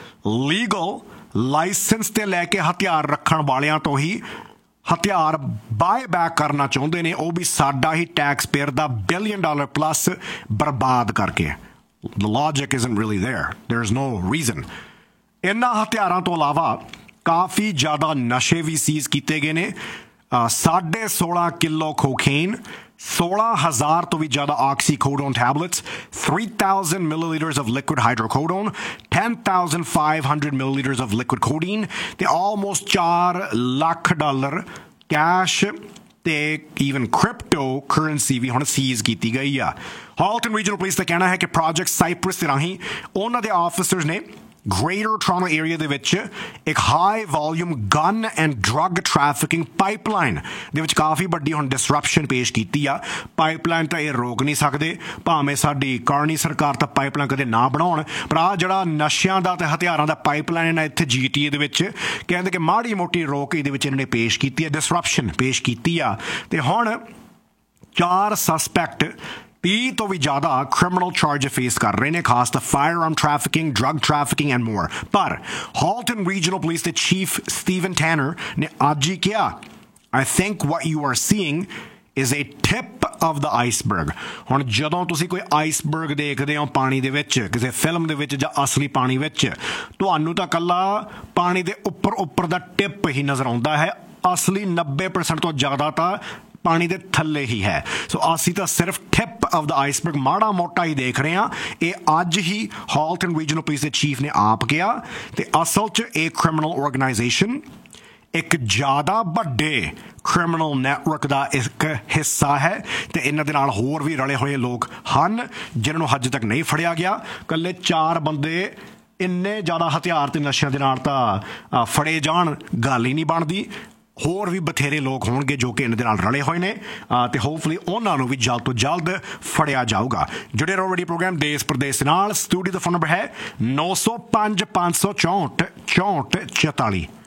ਲੀਗਲ ਲਾਇਸੈਂਸ ਤੇ ਲੈ ਕੇ ਹਥਿਆਰ ਰੱਖਣ ਵਾਲਿਆਂ ਤੋਂ ਹੀ ਹਥਿਆਰ ਬਾਏ ਬੈਕ ਕਰਨਾ ਚਾਹੁੰਦੇ ਨੇ, ਉਹ ਵੀ ਸਾਡਾ ਹੀ ਟੈਕਸ ਪੇਅਰ ਦਾ ਬਿਲੀਅਨ ਡਾਲਰ ਪਲੱਸ ਬਰਬਾਦ ਕਰਕੇ। The logic isn't really there. There's no reason. ਇਹਨਾਂ ਹਥਿਆਰਾਂ ਤੋਂ ਇਲਾਵਾ ਕਾਫੀ ਜ਼ਿਆਦਾ ਨਸ਼ੇ ਵੀ ਸੀਜ਼ ਕੀਤੇ ਗਏ ਨੇ। ਸਾਢੇ ਸੋਲਾਂ ਕਿਲੋ ਕੋਕੇਨ, ਸੋਲਾਂ ਹਜ਼ਾਰ ਤੋਂ ਵੀ ਜ਼ਿਆਦਾ oxycodone tablets, three thousand milliliters of liquid hydrocodone, ten thousand five hundred milliliters of liquid codeine ਤੇ almost ਚਾਰ ਲੱਖ ਡਾਲਰ ਕੈਸ਼ ਤੇ ਈਵਨ ਕ੍ਰਿਪਟੋ ਕਰੰਸੀ ਵੀ ਹੁਣ ਸੀਜ਼ ਕੀਤੀ ਗਈ ਆ। ਹਾਲਟਨ ਰੀਜਨਲ ਪੁਲਿਸ ਦਾ ਕਹਿਣਾ ਹੈ ਕਿ ਪ੍ਰੋਜੈਕਟ ਸਾਈਪਰਸ ਦੇ ਰਾਹੀਂ ਉਹਨਾਂ ਦੇ ਆਫਿਸਰਸ ਨੇ ਗ੍ਰੇਟਰ ਟੋਰਾਂਟੋ ਏਰੀਆ ਦੇ ਵਿੱਚ ਇੱਕ high volume gun and drug trafficking pipeline ਦੇ ਵਿੱਚ ਕਾਫੀ ਵੱਡੀ ਹੁਣ ਡਿਸਰਪਸ਼ਨ ਪੇਸ਼ ਕੀਤੀ ਆ। ਪਾਈਪਲਾਈਨ ਤਾਂ ਇਹ ਰੋਕ ਨਹੀਂ ਸਕਦੇ, ਭਾਵੇਂ ਸਾਡੀ ਕਾਰਨੀ ਸਰਕਾਰ ਤਾਂ ਪਾਈਪਲਾਈਨ ਕਦੇ ਨਾ ਬਣਾਉਣ, ਪਰ ਆਹ ਜਿਹੜਾ ਨਸ਼ਿਆਂ ਦਾ ਤੇ ਹਥਿਆਰਾਂ ਦਾ ਪਾਈਪਲਾਈਨ ਹੈ ਇੱਥੇ ਜੀ ਟੀ ਏ ਦੇ ਵਿੱਚ, ਕਹਿੰਦੇ ਕਿ ਮਾੜੀ ਮੋਟੀ ਰੋਕ ਇਹਦੇ ਵਿੱਚ ਇਹਨਾਂ ਨੇ ਪੇਸ਼ ਕੀਤੀ ਹੈ, ਡਿਸਰਪਸ਼ਨ ਪੇਸ਼ ਕੀਤੀ ਆ। ਤੇ ਹੁਣ ਚਾਰ ਸਸਪੈਕਟ ਤੀਹ ਤੋਂ ਵੀ ਜ਼ਿਆਦਾ ਕ੍ਰਿਮੀਨਲ ਚਾਰਜ ਫੇਸ ਕਰ ਰਹੇ ਨੇ, ਖਾਸ ਤਾਂ fire arm trafficking, drug trafficking and more. ਪਰ ਹਾਲਟਨ ਰੀਜਨਲ ਪੁਲਿਸ ਦੇ ਚੀਫ ਸਟੀਵਨ ਟੈਨਰ ਨੇ ਅੱਜ ਹੀ ਕਿਹਾ, I think what you are seeing is a tip of the iceberg। ਹੁਣ ਜਦੋਂ ਤੁਸੀਂ ਕੋਈ ਆਈਸਬਰਗ ਦੇਖਦੇ ਹੋ ਪਾਣੀ ਦੇ ਵਿੱਚ, ਕਿਸੇ ਫਿਲਮ ਦੇ ਵਿੱਚ ਜਾਂ ਅਸਲੀ ਪਾਣੀ ਵਿੱਚ, ਤੁਹਾਨੂੰ ਤਾਂ ਇਕੱਲਾ ਪਾਣੀ ਦੇ ਉੱਪਰ ਉੱਪਰ ਦਾ ਟਿਪ ਹੀ ਨਜ਼ਰ ਆਉਂਦਾ ਹੈ, ਅਸਲੀ ਨੱਬੇ ਪਰਸੈਂਟ ਤੋਂ ਜ਼ਿਆਦਾ ਤਾਂ ਪਾਣੀ ਦੇ ਥੱਲੇ ਹੀ ਹੈ। ਸੋ ਅਸੀਂ ਤਾਂ ਸਿਰਫ ਟਿਪ ਆਫ ਦਾ ਆਈਸਬਰਗ, ਮਾੜਾ ਮੋਟਾ ਹੀ ਦੇਖ ਰਹੇ ਹਾਂ। ਇਹ ਅੱਜ ਹੀ ਹਾਲਟਨ ਰੀਜਨਲ ਪੁਲਿਸ ਦੇ ਚੀਫ ਨੇ ਆਪ ਕਿਹਾ, ਤੇ ਅਸਲ 'ਚ ਇਹ ਕ੍ਰਿਮੀਨਲ ਆਰਗੇਨਾਈਜੇਸ਼ਨ ਇੱਕ ਜ਼ਿਆਦਾ ਵੱਡੇ ਕ੍ਰਿਮੀਨਲ ਨੈਟਵਰਕ ਦਾ ਇੱਕ ਹਿੱਸਾ ਹੈ, ਤੇ ਇਹਨਾਂ ਦੇ ਨਾਲ ਹੋਰ ਵੀ ਰਲੇ ਹੋਏ ਲੋਕ ਹਨ ਜਿਨ੍ਹਾਂ ਨੂੰ ਹਜੇ ਤੱਕ ਨਹੀਂ ਫੜਿਆ ਗਿਆ। ਇਕੱਲੇ ਚਾਰ ਬੰਦੇ ਇੰਨੇ ਜ਼ਿਆਦਾ ਹਥਿਆਰ ਤੇ ਨਸ਼ਿਆਂ ਦੇ ਨਾਲ ਤਾਂ ਫੜੇ ਜਾਣ ਗੱਲ ਹੀ ਨਹੀਂ ਬਣਦੀ। ਹੋਰ ਵੀ ਬਥੇਰੇ ਲੋਕ ਹੋਣਗੇ ਜੋ ਕਿ ਇਹਨਾਂ ਦੇ ਨਾਲ ਰਲੇ ਹੋਏ ਨੇ, ਤੇ ਹੋਪਫੁਲੀ ਉਹਨਾਂ ਨੂੰ ਵੀ ਜਲਦ ਤੋਂ ਜਲਦ ਫੜਿਆ ਜਾਊਗਾ। ਜੁੜੇ ਰਹੋ ਰੇਡੀ ਪ੍ਰੋਗਰਾਮ ਦੇਸ਼ ਪ੍ਰਦੇਸ਼ ਨਾਲ। ਸਟੂਡੀਓ ਦਾ ਫੋਨ ਨੰਬਰ ਹੈ ਨੌ ਸੌ ਪੰਜ ਪੰਜ ਸੌ ਚੌਂਹਠ ਚੌਂਹਠ ਚੁਤਾਲੀ।